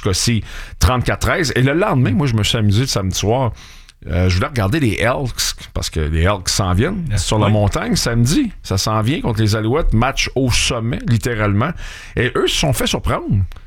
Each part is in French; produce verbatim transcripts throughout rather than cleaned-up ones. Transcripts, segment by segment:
cas-ci, trente-quatre à treize. Et le lendemain, moi, je me suis amusé le samedi soir. Euh, je voulais regarder les Elks, parce que les Elks s'en viennent yes, sur oui. la montagne samedi. Ça s'en vient contre les Alouettes, match au sommet, littéralement. Et eux se sont fait surprendre,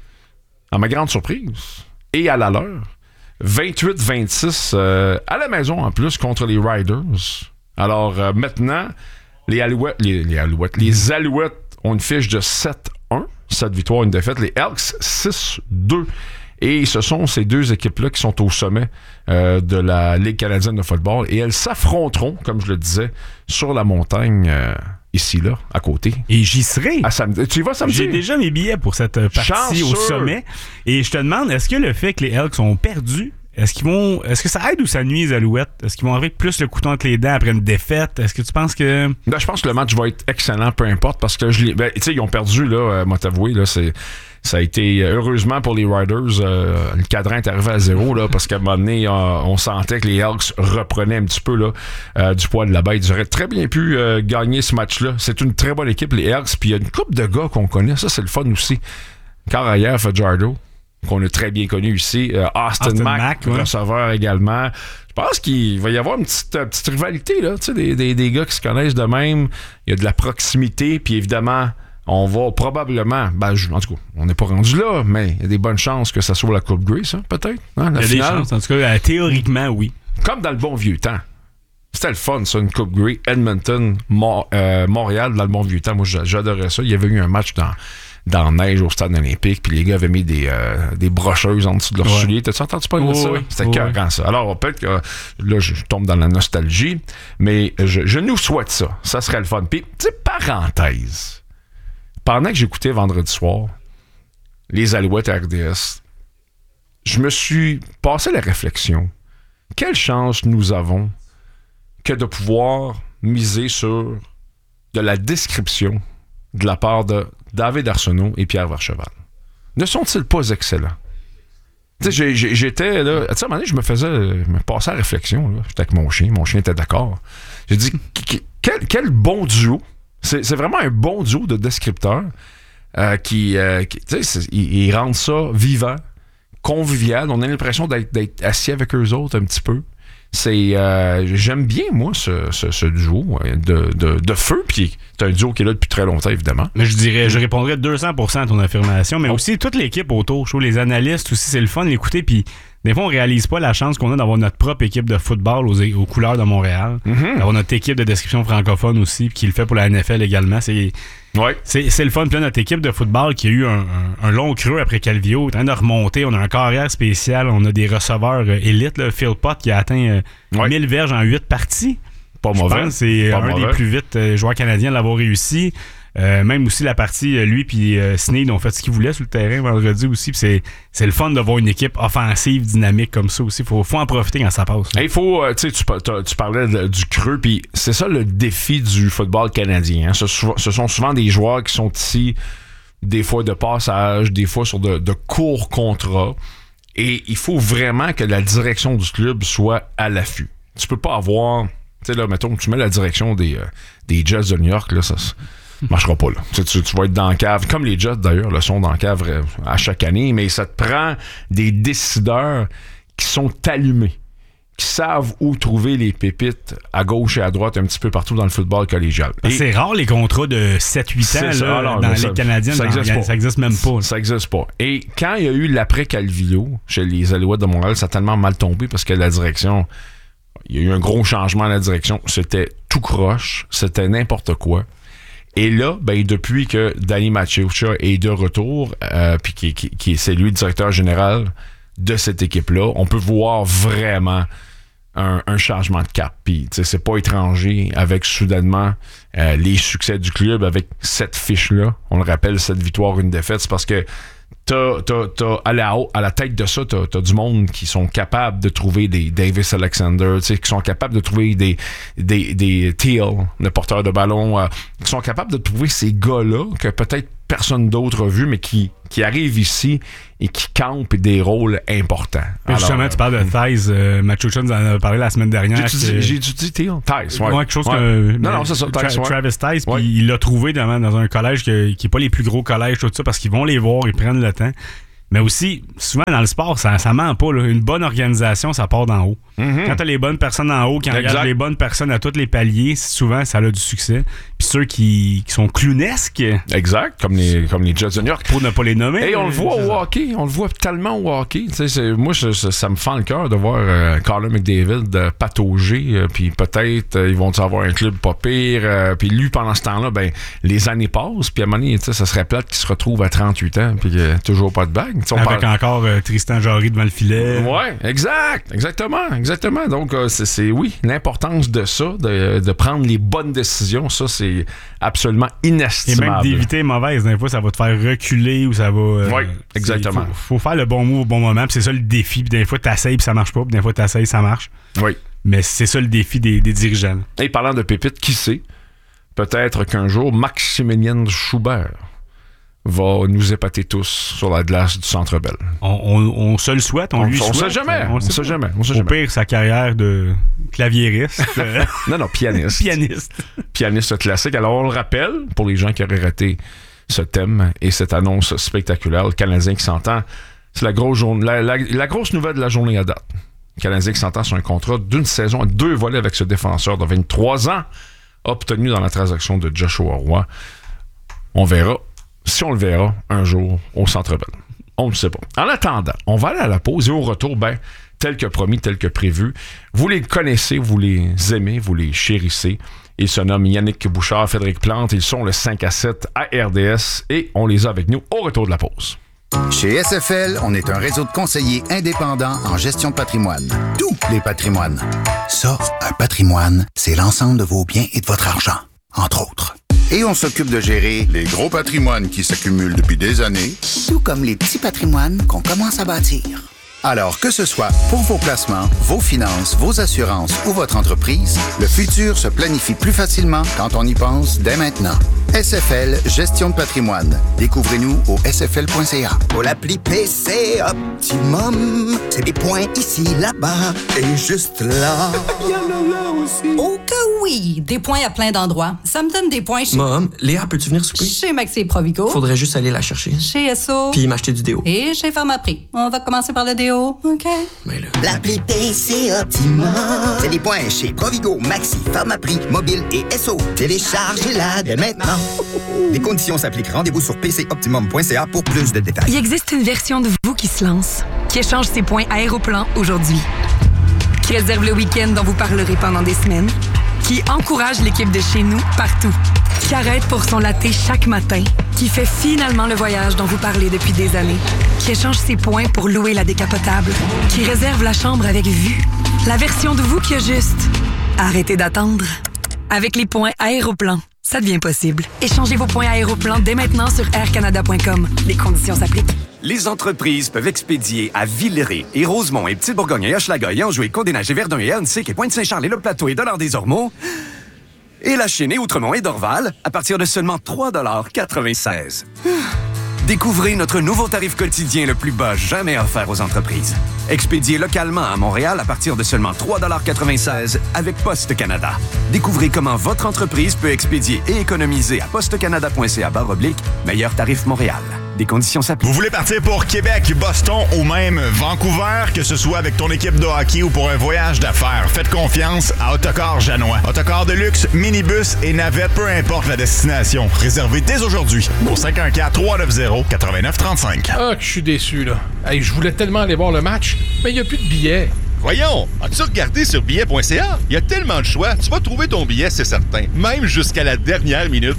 à ma grande surprise, et à la leur. vingt-huit vingt-six euh, à la maison, en plus, contre les Riders. Alors, euh, maintenant, les Alouettes, les, les Alouettes, les Alouettes ont une fiche de sept un, sept victoires, une défaite. Les Elks, six deux. Et ce sont ces deux équipes-là qui sont au sommet euh, de la Ligue canadienne de football. Et elles s'affronteront, comme je le disais, sur la montagne euh, ici, là, à côté. Et j'y serai. À samedi. Tu y vas samedi? J'ai déjà mes billets pour cette partie Chanceux. Au sommet. Et je te demande, est-ce que le fait que les Elks ont perdu, est-ce qu'ils vont, est-ce que ça aide ou ça nuit les Alouettes? Est-ce qu'ils vont avoir plus le couteau entre les dents après une défaite? Est-ce que tu penses que... Ben, je pense que le match va être excellent, peu importe, parce que je ben, tu sais, ils ont perdu, là, euh, moi t'avouer, là, c'est... Ça a été, heureusement pour les Riders, euh, le cadran est arrivé à zéro, là, parce qu'à un moment donné, euh, on sentait que les Elks reprenaient un petit peu là, euh, du poids de la bête. Ils auraient très bien pu euh, gagner ce match-là. C'est une très bonne équipe, les Elks. Puis il y a une couple de gars qu'on connaît. Ça, c'est le fun aussi. Carrière Fajardo, qu'on a très bien connu ici. Euh, Austin, Austin Mack, Mack ouais. receveur également. Je pense qu'il va y avoir une petite, euh, petite rivalité, là, tu sais, des, des, des gars qui se connaissent de même. Il y a de la proximité, puis évidemment... On va probablement, ben, je, en tout cas, on n'est pas rendu là, mais il y a des bonnes chances que ça soit la Coupe Grey, ça, peut-être. Hein, la il y a finale. Des chances, en tout cas, euh, théoriquement, oui. Comme dans le bon vieux temps. C'était le fun, ça, une Coupe Grey. Edmonton, Mont, euh, Montréal, dans le bon vieux temps. Moi, j'adorais ça. Il y avait eu un match dans, dans la neige au stade olympique, puis les gars avaient mis des, euh, des brocheuses en dessous de leurs ouais. souliers. T'as-tu entendu parler oh, de ça? Oui. C'était oh, écœurant, oui. ça. Alors, peut-être que là, je tombe dans la nostalgie, mais je, je nous souhaite ça. Ça serait le fun. Puis, tu sais, parenthèse. Pendant que j'écoutais vendredi soir les Alouettes à R D S, je me suis passé la réflexion. Quelle chance nous avons que de pouvoir miser sur de la description de la part de David Arsenault et Pierre Vercheval. Ne sont-ils pas excellents? Tu sais, j'étais là... Tu sais, à un moment donné, je me faisais... Je me passais la réflexion, là. J'étais avec mon chien. Mon chien était d'accord. J'ai dit, quel, quel bon duo. C'est, c'est vraiment un bon duo de descripteurs euh, qui, euh, qui tu sais, ils, ils rendent ça vivant, convivial. On a l'impression d'être, d'être assis avec eux autres un petit peu. C'est, euh, j'aime bien, moi, ce, ce, ce duo de, de, de feu. Puis c'est un duo qui est là depuis très longtemps, évidemment. Mais je dirais, je répondrais deux cents pour cent à ton affirmation, mais oh. aussi toute l'équipe autour. Je trouve les analystes aussi, c'est le fun d'écouter. Puis des fois, on réalise pas la chance qu'on a d'avoir notre propre équipe de football aux, aux couleurs de Montréal. Mm-hmm. D'avoir notre équipe de description francophone aussi, puis qui le fait pour la N F L également. C'est, ouais. c'est, c'est le fun. Puis là, notre équipe de football qui a eu un, un, un long creux après Calvillo, en train de remonter. On a un carrière spécial. On a des receveurs euh, élites. Là. Phil Pott qui a atteint euh, ouais. mille verges en huit parties. Pas Je mauvais. pense que c'est pas un mauvais. des plus vite euh, joueurs canadiens de l'avoir réussi. Euh, même aussi la partie, euh, lui puis euh, Sneed ont fait ce qu'ils voulaient sur le terrain vendredi aussi. Puis c'est, c'est le fun de voir une équipe offensive, dynamique comme ça aussi. Il faut, faut en profiter quand ça passe. Il faut, euh, tu sais, tu parlais de, du creux, puis c'est ça le défi du football canadien. Hein. Ce, ce sont souvent des joueurs qui sont ici, des fois de passage, des fois sur de, de courts contrats. Et il faut vraiment que la direction du club soit à l'affût. Tu peux pas avoir, tu sais, là, mettons, tu mets la direction des, euh, des Jets de New York, là, ça marchera pas, là. Tu, tu, tu vas être dans la cave, comme les Jets d'ailleurs, là, sont dans la cave à chaque année, mais ça te prend des décideurs qui sont allumés, qui savent où trouver les pépites à gauche et à droite un petit peu partout dans le football collégial. Et c'est rare les contrats de sept huit ans là, alors, dans les Canadiens. Ça n'existe même pas. Ça n'existe pas. Et quand il y a eu l'après-Calvillo chez les Alouettes de Montréal, ça a tellement mal tombé parce que la direction, il y a eu un gros changement à la direction. C'était tout croche, c'était n'importe quoi. Et là, ben, depuis que Danny Maciucha est de retour, euh, puis qui, qui, qui c'est lui le directeur général de cette équipe-là, on peut voir vraiment un, un changement de cap. Puis, c'est pas étranger avec soudainement euh, les succès du club avec cette fiche-là. On le rappelle, cette victoire, une défaite, c'est parce que t'as, t'as, t'as, à, la, à la tête de ça, t'as, t'as du monde qui sont capables de trouver des Davis Alexander, qui sont capables de trouver des, des, des Teal, le porteur de ballon, euh, qui sont capables de trouver ces gars-là que peut-être personne d'autre a vu, mais qui, qui arrivent ici et qui campent des rôles importants. Alors, justement, euh, tu parles de Thais. Euh, Mathieu nous en a parlé la semaine dernière. J'ai-tu dit, j'ai dit Teal? Thais, ouais. ouais. quelque chose ouais. que... Non, non, c'est ça, Thais, Tra- ouais. Travis Thais, puis ouais. il l'a trouvé dans, dans un collège que, qui n'est pas les plus gros collèges, tout ça, parce qu'ils vont les voir, ils prennent le temps. Mais aussi, souvent dans le sport, ça, ça ment pas. Là. Une bonne organisation, ça part d'en haut. Mm-hmm. Quand tu as les bonnes personnes en haut, qui engagent les bonnes personnes à tous les paliers, souvent, ça a du succès. Puis ceux qui, qui sont clownesques. Exact, comme les, comme les Jets de New York. Pour ne pas les nommer. Et on le voit au hockey. On le voit tellement au hockey. C'est, moi, je, ça, ça me fend le cœur de voir euh, Connor McDavid euh, patauger. Euh, puis peut-être, euh, ils vont avoir un club pas pire. Euh, puis lui, pendant ce temps-là, ben les années passent. Puis à un moment donné, ça serait plate qu'il se retrouve à trente-huit ans. Puis euh, toujours pas de bague. Avec parle... encore euh, Tristan Jarry devant le filet. Ouais, exact, exactement, exactement. Donc, euh, c'est, c'est oui, l'importance de ça, de, de prendre les bonnes décisions, ça, c'est absolument inestimable. Et même d'éviter les mauvaises, des fois, ça va te faire reculer ou ça va... Euh, oui, exactement. Il faut, faut faire le bon move au bon moment, puis c'est ça le défi. Puis des fois, t'essayes puis ça marche pas, puis des fois, t'essayes ça marche. Oui. Mais c'est ça le défi des, des dirigeants. Et parlant de pépites, qui sait, peut-être qu'un jour, Maximilien Schubert va nous épater tous sur la glace du Centre Bell. On, on, on se le souhaite, on, on lui on souhaite. Sait jamais, on, on sait jamais. On sait Au jamais. pire, sa carrière de claviériste. non, non, pianiste. pianiste. Pianiste classique. Alors, on le rappelle, pour les gens qui auraient raté ce thème et cette annonce spectaculaire, le Canadien qui s'entend, c'est la grosse, journée, la, la, la grosse nouvelle de la journée à date. Le Canadien qui s'entend sur un contrat d'une saison à deux volets avec ce défenseur de vingt-trois ans, obtenu dans la transaction de Joshua Roy. On verra. Si on le verra un jour au Centre Bell. On ne sait pas. En attendant, on va aller à la pause et au retour, ben, tel que promis, tel que prévu, vous les connaissez, vous les aimez, vous les chérissez. Ils se nomment Yannick Bouchard, Frédéric Plante. Ils sont le cinq à sept à R D S et on les a avec nous au retour de la pause. Chez S F L, on est un réseau de conseillers indépendants en gestion de patrimoine. Tous les patrimoines. Ça, un patrimoine, c'est l'ensemble de vos biens et de votre argent, entre autres. Et on s'occupe de gérer les gros patrimoines qui s'accumulent depuis des années, tout comme les petits patrimoines qu'on commence à bâtir. Alors, que ce soit pour vos placements, vos finances, vos assurances ou votre entreprise, le futur se planifie plus facilement quand on y pense dès maintenant. S F L Gestion de patrimoine. Découvrez-nous au s f l point c a. Pour l'appli P C Optimum, c'est des points ici, là-bas et juste là. Il y en a là aussi. Oh que oui! Des points à plein d'endroits. Ça me donne des points chez... Mom, Léa, peux-tu venir souper? Chez Maxi et Provigo. Faudrait juste aller la chercher. Chez S O. Puis m'acheter du déo. Et chez Pharmaprix. On va commencer par le déo, OK? Mais là... L'appli P C Optimum, c'est des points chez Provigo, Maxi, Pharmaprix, Mobile et S O. Téléchargez-la dès maintenant. Les conditions s'appliquent. Rendez-vous sur p c optimum point c a pour plus de détails. Il existe une version de vous qui se lance, qui échange ses points Aéroplan aujourd'hui, qui réserve le week-end dont vous parlerez pendant des semaines, qui encourage l'équipe de chez nous partout, qui arrête pour son latte chaque matin, qui fait finalement le voyage dont vous parlez depuis des années, qui échange ses points pour louer la décapotable, qui réserve la chambre avec vue. La version de vous qui a juste arrêtez d'attendre. Avec les points Aéroplan, ça devient possible. Échangez vos points Aéroplan dès maintenant sur air canada point com. Les conditions s'appliquent. Les entreprises peuvent expédier à Villeray et Rosemont et Petite-Bourgogne et Hochelaga et Anjou et Côte-des-Neiges et Verdun et Ahuntsic et Pointe-Saint-Charles et Le Plateau et Dollard-des-Ormeaux et La Chine et Outremont et Dorval à partir de seulement trois dollars quatre-vingt-seize. Découvrez notre nouveau tarif quotidien le plus bas jamais offert aux entreprises. Expédié localement à Montréal à partir de seulement trois dollars quatre-vingt-seize avec Poste Canada. Découvrez comment votre entreprise peut expédier et économiser à postecanada point c a barre oblique meilleur tarif Montréal. Des conditions s'appliquent. Vous voulez partir pour Québec, Boston ou même Vancouver, que ce soit avec ton équipe de hockey ou pour un voyage d'affaires, faites confiance à Autocar Janois. Autocar de luxe, minibus et navette, peu importe la destination. Réservez dès aujourd'hui au cinq un quatre, trois neuf zéro, neuf neuf trois cinq. Ah, que je suis déçu, là. Hey, je voulais tellement aller voir le match, mais il n'y a plus de billets. Voyons, as-tu regardé sur billet point c a? Il y a tellement de choix, tu vas trouver ton billet, c'est certain. Même jusqu'à la dernière minute.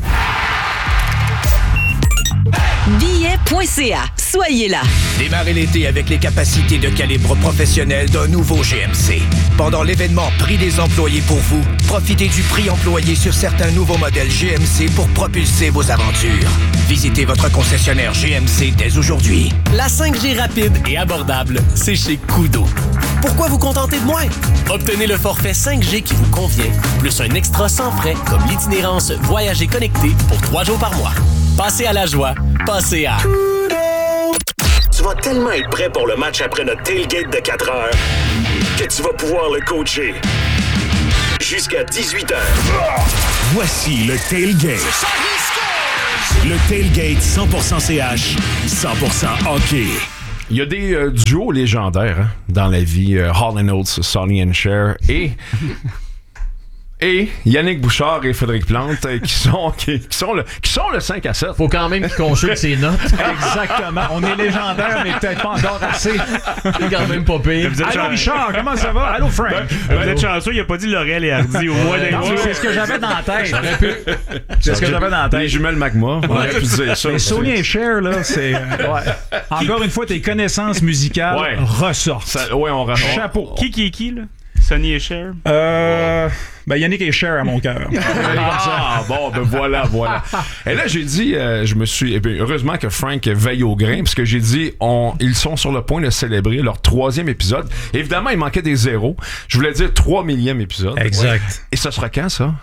billet point c a. Soyez là. Démarrez l'été avec les capacités de calibre professionnel d'un nouveau G M C. Pendant l'événement Prix des employés pour vous, profitez du prix employé sur certains nouveaux modèles G M C pour propulser vos aventures. Visitez votre concessionnaire G M C dès aujourd'hui. La cinq G rapide et abordable, c'est chez Kudo. Pourquoi vous contenter de moins? Obtenez le forfait cinq G qui vous convient, plus un extra sans frais comme l'itinérance Voyager connecté pour trois jours par mois. Passez à la joie, passez à... Tu vas tellement être prêt pour le match après notre tailgate de quatre heures que tu vas pouvoir le coacher jusqu'à dix-huit heures. Voici le tailgate. Le tailgate cent pour cent C H, cent pour cent hockey. Il y a des euh, duos légendaires hein, dans la vie. Euh, Hall and Oates, Sonny and Cher et... Et Yannick Bouchard et Frédéric Plante euh, qui sont qui, qui sont le qui sont le cinq à sept. Faut quand même qu'ils consultent ses notes. Exactement. On est légendaire, mais peut-être pas encore assez. C'est quand même pas pire. Allô Richard, comment ça va? Allô Frank. Ben, vous êtes chanceux, il a pas dit Laurel et Hardy au moins d'un mois. C'est ce que j'avais dans la tête. C'est ce que j'avais dans la tête. Les jumelles Magma. On aurait pu dire ça. Mais Sonny et Cher, là, c'est. Ouais. Encore une fois, tes connaissances musicales ouais. ressortent. Ça, ouais, on ressort. Chapeau. Qui qui est qui, là? Sonny et Cher? Euh. Ben, Yannick et Cher à mon cœur. Ah, bon, ben voilà, voilà. Et là, j'ai dit, euh, je me suis. Eh bien, heureusement que Frank veille au grain, parce que j'ai dit, on, ils sont sur le point de célébrer leur troisième épisode. Évidemment, il manquait des zéros. Je voulais dire trois millième épisode. Exact. Ouais. Et ça sera quand, ça?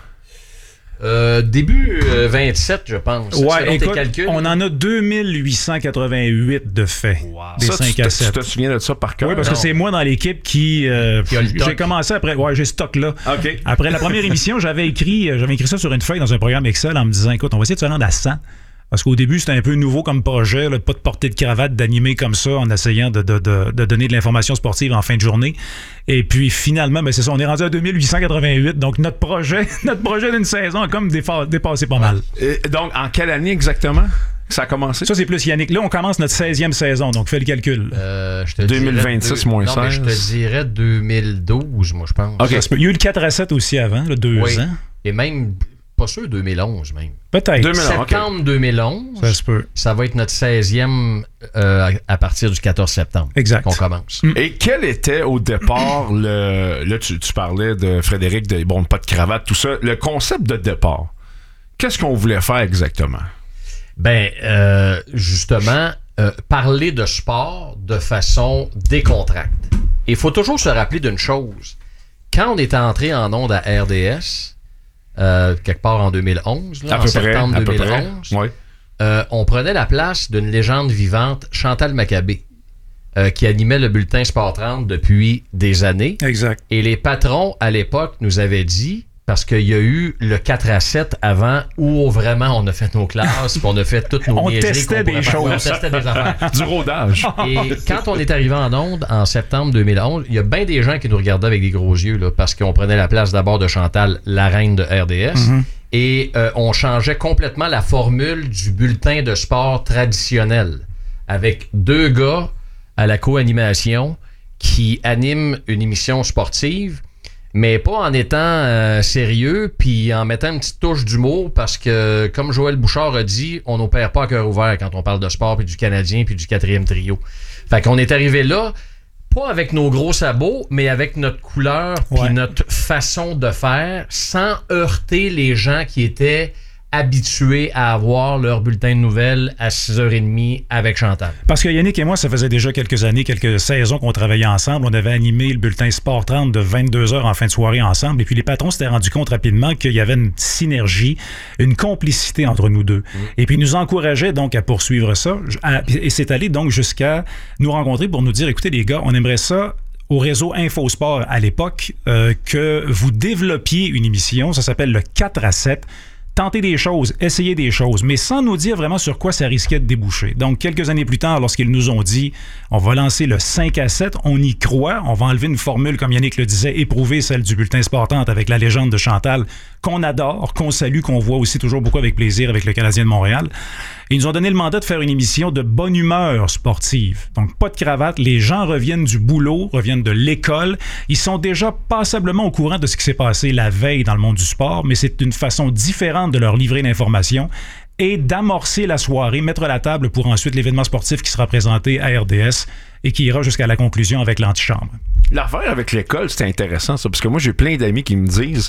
Euh, début euh, vingt-sept, je pense. Ouais, écoute, on en a deux mille huit cent quatre-vingt-huit de faits. Wow. Des ça, cinq tu à te, sept. tu te souviens de ça par cœur? Oui, parce non. que c'est moi dans l'équipe qui... Euh, qui a le j'ai commencé après... Ouais, j'ai ce stock-là. Okay. Après la première émission, j'avais écrit, j'avais écrit ça sur une feuille dans un programme Excel en me disant, écoute, on va essayer de se rendre à cent. Parce qu'au début, c'était un peu nouveau comme projet, là, pas de porter de cravate, d'animer comme ça, en essayant de, de, de, de donner de l'information sportive en fin de journée. Et puis finalement, ben c'est ça, on est rendu à deux mille huit cent quatre-vingt-huit. Donc notre projet, notre projet d'une saison a comme défa- dépassé pas mal. Et donc, en quelle année exactement ça a commencé? Ça, c'est plus Yannick. Là, on commence notre seizième saison, donc fais le calcul. Euh, je te deux mille vingt-six deux... moins non, seize. Mais je te dirais deux mille douze, moi, je pense. Okay. Il y a eu le quatre à sept aussi avant, là, deux oui. ans. Et même... Pas sûr, deux mille onze même. Peut-être. deux mille onze, septembre okay. deux mille onze. Ça se peut. Ça va être notre seizième euh, à partir du quatorze septembre. Exact. Qu'on commence. Mm. Et quel était au départ le. Là, tu, tu parlais de Frédéric, de bon, pas de cravate, tout ça. Le concept de départ. Qu'est-ce qu'on voulait faire exactement? Ben, euh, justement, euh, parler de sport de façon décontractée. Et il faut toujours se rappeler d'une chose. Quand on est entré en ondes à R D S, Euh, quelque part en deux mille onze, là, à en peu septembre près, deux mille onze, ouais. euh, on prenait la place d'une légende vivante, Chantal Maccabé, euh, qui animait le bulletin Sport trente depuis des années. Exact. Et les patrons, à l'époque, nous avaient dit, parce qu'il y a eu le quatre à sept avant, où vraiment on a fait nos classes, puis on a fait toutes nos on niaiseries testait qu'on des faire. choses. On testait des affaires. Du rodage. Et quand on est arrivé en onde en septembre deux mille onze, il y a bien des gens qui nous regardaient avec des gros yeux, là, parce qu'on prenait la place d'abord de Chantal, la reine de R D S, mm-hmm. et euh, on changeait complètement la formule du bulletin de sport traditionnel, avec deux gars à la co-animation qui animent une émission sportive, mais pas en étant euh, sérieux, puis en mettant une petite touche d'humour, parce que, comme Joël Bouchard a dit, on n'opère pas à cœur ouvert quand on parle de sport, puis du Canadien, puis du quatrième trio. Fait qu'on est arrivé là, pas avec nos gros sabots, mais avec notre couleur, puis ouais. notre façon de faire, sans heurter les gens qui étaient habitués à avoir leur bulletin de nouvelles à six heures trente avec Chantal. Parce que Yannick et moi, ça faisait déjà quelques années, quelques saisons qu'on travaillait ensemble. On avait animé le bulletin Sport trente de vingt-deux heures en fin de soirée ensemble. Et puis les patrons s'étaient rendus compte rapidement qu'il y avait une synergie, une complicité entre nous deux. Mmh. Et puis ils nous encourageaient donc à poursuivre ça. Et c'est allé donc jusqu'à nous rencontrer pour nous dire, écoutez les gars, on aimerait ça au réseau InfoSport à l'époque, euh, que vous développiez une émission, ça s'appelle le quatre à sept. Tenter des choses, essayer des choses, mais sans nous dire vraiment sur quoi ça risquait de déboucher. Donc, quelques années plus tard, lorsqu'ils nous ont dit on va lancer le cinq à sept, on y croit, on va enlever une formule, comme Yannick le disait, éprouver celle du bulletin Sport trente avec la légende de Chantal, qu'on adore, qu'on salue, qu'on voit aussi toujours beaucoup avec plaisir avec le Canadien de Montréal. Ils nous ont donné le mandat de faire une émission de bonne humeur sportive. Donc, pas de cravate. Les gens reviennent du boulot, reviennent de l'école. Ils sont déjà passablement au courant de ce qui s'est passé la veille dans le monde du sport, mais c'est une façon différente de leur livrer l'information et d'amorcer la soirée, mettre la table pour ensuite l'événement sportif qui sera présenté à R D S et qui ira jusqu'à la conclusion avec l'antichambre. L'affaire avec l'école, c'est intéressant, ça, parce que moi, j'ai plein d'amis qui me disent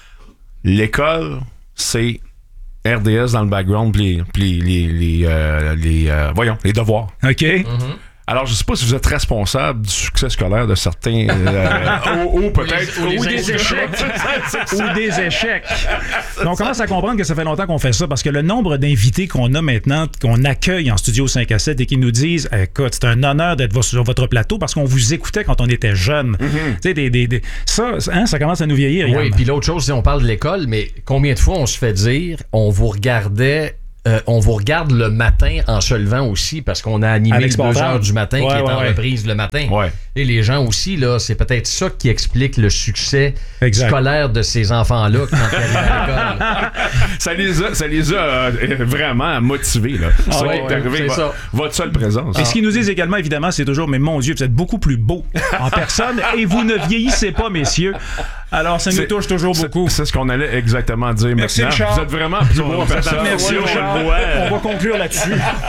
l'école, c'est R D S dans le background, puis les, les, les, euh, les euh, voyons, les devoirs. OK. Mm-hmm. Alors, je ne sais pas si vous êtes responsable du succès scolaire de certains, euh, ou, ou peut-être... Ou, ou des échecs. ou des échecs. Mais on commence à comprendre que ça fait longtemps qu'on fait ça, parce que le nombre d'invités qu'on a maintenant, qu'on accueille en studio cinq à sept et qui nous disent, écoute, c'est un honneur d'être sur votre plateau parce qu'on vous écoutait quand on était jeunes. Mm-hmm. Tu sais, des, des, des, ça, hein, ça commence à nous vieillir. Oui, puis l'autre chose, c'est on parle de l'école, mais combien de fois on se fait dire, on vous regardait euh, on vous regarde le matin en se levant aussi parce qu'on a animé Alex deux heures du matin ouais, qui est ouais, en ouais. reprise le matin. Ouais. Et les gens aussi, là, c'est peut-être ça qui explique le succès Exact. scolaire de ces enfants-là quand ils arrivent à l'école. ça les a, ça les a euh, vraiment motivés. Là. Ah ça ouais, qui est arrivé, c'est vo- ça. Votre seule présence. Et ce qu'ils nous disent également, évidemment, c'est toujours, mais mon Dieu, vous êtes beaucoup plus beau en personne et vous ne vieillissez pas, messieurs. Alors, ça nous C'est- touche toujours c'est- beaucoup. C'est ce qu'on allait exactement dire Merci, maintenant. Richard. Vous êtes vraiment plus beau en personne. Merci, Ouais, on Richard. le voit. On va conclure là-dessus.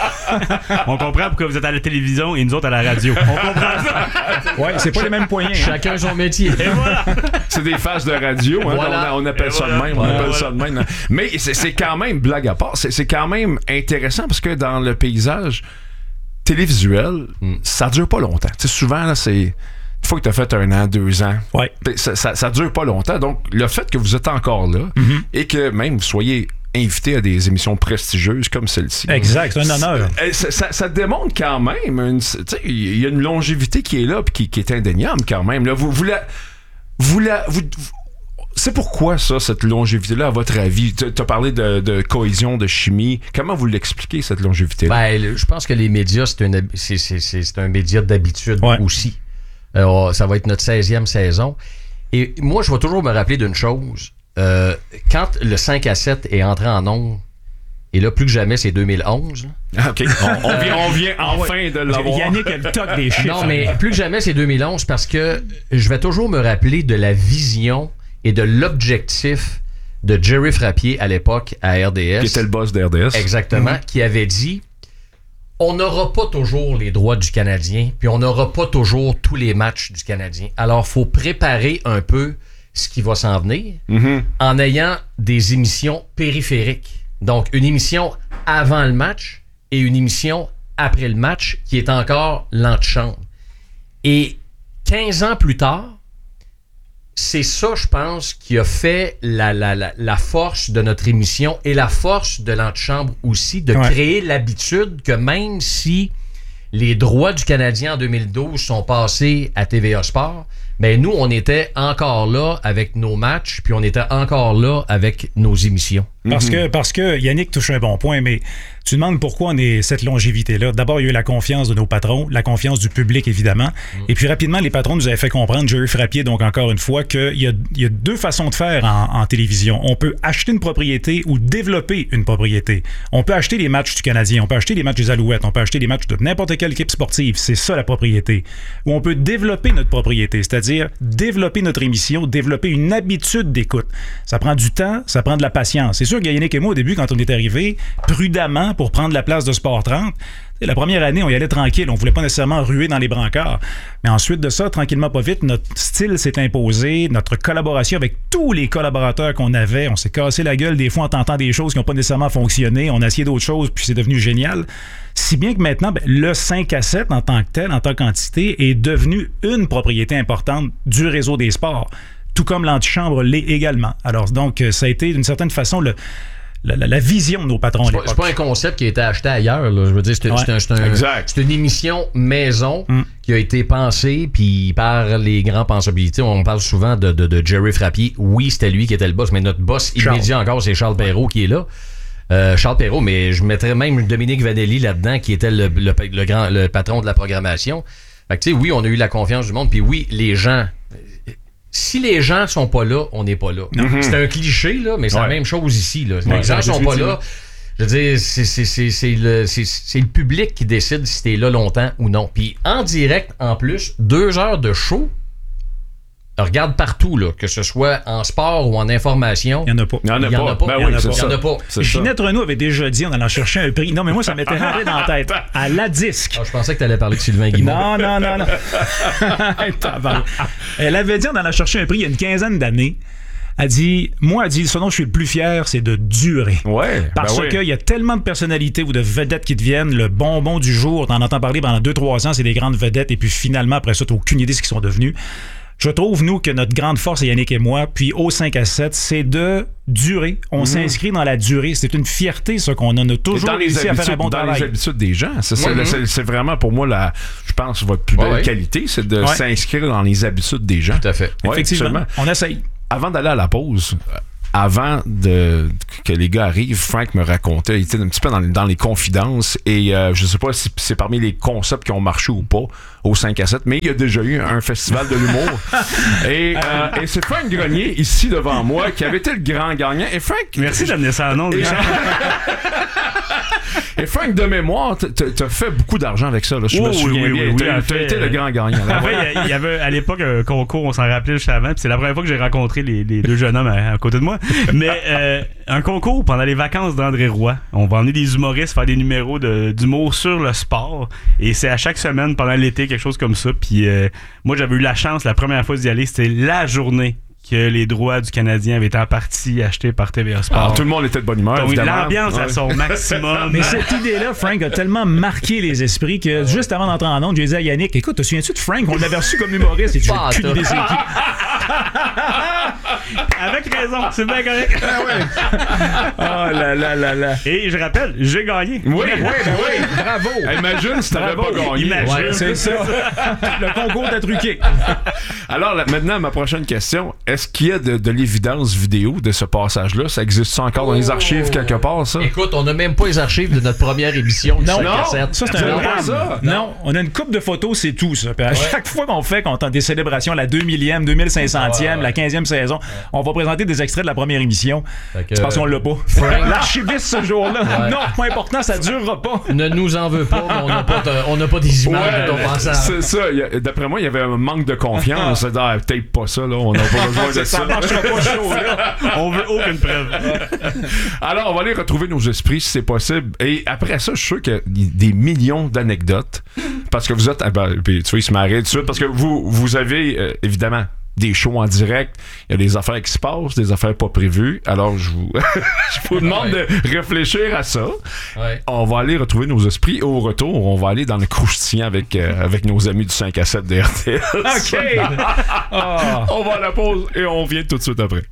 On comprend pourquoi vous êtes à la télévision et nous autres à la radio. On comprend ça. Ouais, c'est pas les mêmes poignets. hein. Chacun son métier. Et voilà. C'est des faces de radio, hein, Voilà. on, on appelle Et ça voilà. de même. On Voilà. appelle ça de même. Mais c'est, c'est quand même, blague à part, c'est, c'est quand même intéressant parce que dans le paysage télévisuel, Mm. ça dure pas longtemps. Tu sais, souvent, là, c'est une fois que tu as fait un an, deux ans, Ouais. ça, ça, ça dure pas longtemps. Donc, le fait que vous êtes encore là Mm-hmm. et que même vous soyez invité à des émissions prestigieuses comme celle-ci. Exact, c'est un honneur. Euh, Ça, ça, ça démontre quand même, une- tu sais, il y a une longévité qui est là puis qui, qui est indéniable quand même. Là, vous, vous la, vous la, vous, vous- c'est pourquoi ça, cette longévité-là, à votre avis? Tu as parlé de, de cohésion, de chimie. Comment vous l'expliquez, cette longévité-là? Ben, le- je pense que les médias, c'est, une hab- c'est, c'est, c'est, c'est un média d'habitude Ouais. aussi. Euh, ça va être notre seizième saison. Et moi, je vais toujours me rappeler d'une chose. Euh, quand le cinq à sept est entré en ondes, et là, plus que jamais, c'est deux mille onze. Ah, OK. On, on vient, on vient enfin de l'avoir. Yannick a le toc des chiffres. Non, mais plus que jamais, c'est deux mille onze parce que je vais toujours me rappeler de la vision et de l'objectif de Jerry Frappier à l'époque à R D S. Qui était le boss d'R D S. Exactement, Mm-hmm. qui avait dit on n'aura pas toujours les droits du Canadien, puis on n'aura pas toujours tous les matchs du Canadien. Alors, faut préparer un peu ce qui va s'en venir Mm-hmm. en ayant des émissions périphériques. Donc, une émission avant le match et une émission après le match qui est encore l'antichambre. Et quinze ans plus tard, c'est ça, je pense, qui a fait la, la, la, la force de notre émission et la force de l'antichambre aussi, de Ouais. créer l'habitude que même si les droits du Canadien en deux mille douze sont passés à T V A Sport, mais nous, on était encore là avec nos matchs, puis on était encore là avec nos émissions. Parce que, parce que Yannick touche un bon point, mais tu demandes pourquoi on est cette longévité-là. D'abord, il y a eu la confiance de nos patrons, la confiance du public, évidemment. Et puis, rapidement, les patrons nous avaient fait comprendre, Jerry Frappier, donc encore une fois, qu'il y a, il y a deux façons de faire en, en télévision. On peut acheter une propriété ou développer une propriété. On peut acheter les matchs du Canadien, on peut acheter les matchs des Alouettes, on peut acheter les matchs de n'importe quelle équipe sportive. C'est ça, la propriété. Ou on peut développer notre propriété, c'est-à-dire développer notre émission, développer une habitude d'écoute. Ça prend du temps, ça prend de la patience. C'est sûr que Yannick et moi, au début, quand on est arrivé, prudemment, pour prendre la place de Sport trente, la première année, on y allait tranquille. On voulait pas nécessairement ruer dans les brancards. Mais ensuite de ça, tranquillement, pas vite, notre style s'est imposé, notre collaboration avec tous les collaborateurs qu'on avait, on s'est cassé la gueule des fois en tentant des choses qui n'ont pas nécessairement fonctionné. On a essayé d'autres choses, puis c'est devenu génial. Si bien que maintenant, ben, le cinq à sept en tant que tel, en tant qu'entité, est devenu une propriété importante du réseau des sports, tout comme l'antichambre l'est également. Alors, donc, ça a été d'une certaine façon le... La, la, la vision de nos patrons à C'est pas, l'époque. c'est pas un concept qui a été acheté ailleurs. Là. Je veux dire, c'est, Ouais. c'est, un, c'est, un, Exact. c'est une émission maison Mm. qui a été pensée puis par les grands pensabilités. On parle souvent de, de, de Jerry Frappier. Oui, c'était lui qui était le boss, mais notre boss Charles. immédiat encore, c'est Charles Perrault qui est là. Euh, Charles Perrault, mais je mettrais même Dominique Vanelli là-dedans, qui était le, le, le grand, le patron de la programmation. Fait que, tu sais, oui, on a eu la confiance du monde, puis oui, les gens... Si les gens sont pas là, on n'est pas là. Mm-hmm. C'est un cliché, là, mais c'est Ouais. la même chose ici. Là. Les Ouais, gens sont pas définitivement. là. Je veux dire, c'est, c'est, c'est, c'est, le, c'est, c'est le public qui décide si t'es là longtemps ou non. Puis en direct, en plus, deux heures de show, regarde partout, là, que ce soit en sport ou en information. Il n'y en a pas. Il n'y en a Il y en pas. a pas. Ben Il y en oui, a c'est pas. ça. Il y en a pas. C'est ça. Ginette Renaud avait déjà dit en allant chercher un prix. Non, mais moi, ça m'était rentré dans la tête. À la disque. Ah, je pensais que t'allais parler de Sylvain Guimond. Non, non, non, non. Tabarnak. Elle avait dit en allant chercher un prix il y a une quinzaine d'années. Elle dit, moi, elle dit, ce dont je suis le plus fier, c'est de durer. Ouais. Parce ben oui. qu'il y a tellement de personnalités ou de vedettes qui deviennent le bonbon du jour. T'en entends parler pendant deux trois ans, c'est des grandes vedettes. Et puis finalement, après ça, t'as aucune idée de ce qu'ils sont devenus. Je trouve, nous, que notre grande force, et Yannick et moi, puis au cinq à sept, c'est de durer. On Mhm. s'inscrit dans la durée. C'est une fierté, ça, qu'on a. On a Et toujours dans les réussi à faire un habitudes- bon dans travail. les habitudes des gens. C'est, ça, Ouais, c'est- ouais. c'est vraiment pour moi, la, je pense, votre plus belle Ouais, ouais. qualité, c'est de Ouais. s'inscrire dans les habitudes des gens. Tout à fait. Ouais, Effectivement. absolument. On essaye. Avant d'aller à la pause, euh, avant de, que les gars arrivent, Frank me racontait, il était un petit peu dans, dans les confidences et euh, je sais pas si c'est parmi les concepts qui ont marché ou pas au cinq à sept, mais il y a déjà eu un festival de l'humour. et, euh, et c'est Frank Grenier, ici devant moi, qui avait été le grand gagnant. Et Frank... Merci d'amener ça en nom, Richard. Et Frank, de mémoire, t'as fait beaucoup d'argent avec ça. Là. Je oh, me souviens oui, oui, bien. Oui, t'as oui, été le grand gagnant. En fait, il y avait à l'époque un concours, on s'en rappelait juste avant, puis c'est la première fois que j'ai rencontré les, les deux jeunes hommes à, à côté de moi. Mais euh, un concours pendant les vacances d'André Roy. On va emmener des humoristes faire des numéros de, d'humour sur le sport. Et c'est à chaque semaine pendant l'été, quelque chose comme ça. Puis euh, moi, j'avais eu la chance, la première fois d'y aller, c'était la journée que les droits du Canadien avaient été en partie achetés par T V A Sport. Alors, tout le monde était de bonne humeur, donc, évidemment. L'ambiance ouais. à son maximum. Mais cette idée-là, Frank, a tellement marqué les esprits que juste avant d'entrer en onde, j'ai dit à Yannick, écoute, te souviens-tu de Frank? On l'avait reçu comme humoriste et tu n'as aucune idée c'est qui. Avec raison, c'est bien correct. Ah ouais. Oh là là là là. Et je rappelle, j'ai gagné. Oui, oui, ben oui. Bravo. Imagine si t'avais pas gagné. Imagine. Ouais, c'est ça. Le concours t'a truqué. Alors, là, maintenant, ma prochaine question. Est-ce qu'il y a de, de l'évidence vidéo de ce passage-là? Ça existe encore dans les archives quelque part, ça? Écoute, on n'a même pas les archives de notre première émission du non, cinq à sept. Ça, c'est un drame. Ça? Non, on a une coupe de photos, c'est tout, ça. Puis à ouais. chaque fois qu'on fait, qu'on a des célébrations, la deux millième, deux mille cinq centième, ouais, ouais. la quinzième saison, ouais. on va présenter des extraits de la première émission. C'est parce qu'on l'a pas. Frank... L'archiviste, ce jour-là. Ouais. Non, pas important, ça durera pas. Ne nous en veux pas, mais on n'a pas, on n'a pas des images ouais, de ton passage. C'est ça. A, d'après moi, il y avait un manque de confiance. C'est ah, peut-être pas ça, là. On n'a pas besoin de ça. Ça marchera pas chaud, là. On veut aucune preuve. Alors, on va aller retrouver nos esprits si c'est possible. Et après ça, je suis sûr qu'il y a des millions d'anecdotes. Parce que vous êtes. Ben, puis, tu vois, il se marrait tout de suite. Parce que vous, vous avez, euh, évidemment, des shows en direct. Il y a des affaires qui se passent, des affaires pas prévues. Alors, je vous, je vous demande ouais. de réfléchir à ça. Ouais. On va aller retrouver nos esprits. Au retour, on va aller dans le croustillant avec, euh, avec nos amis du cinq à sept de R T S. OK! oh. On va à la pause et on vient tout de suite après.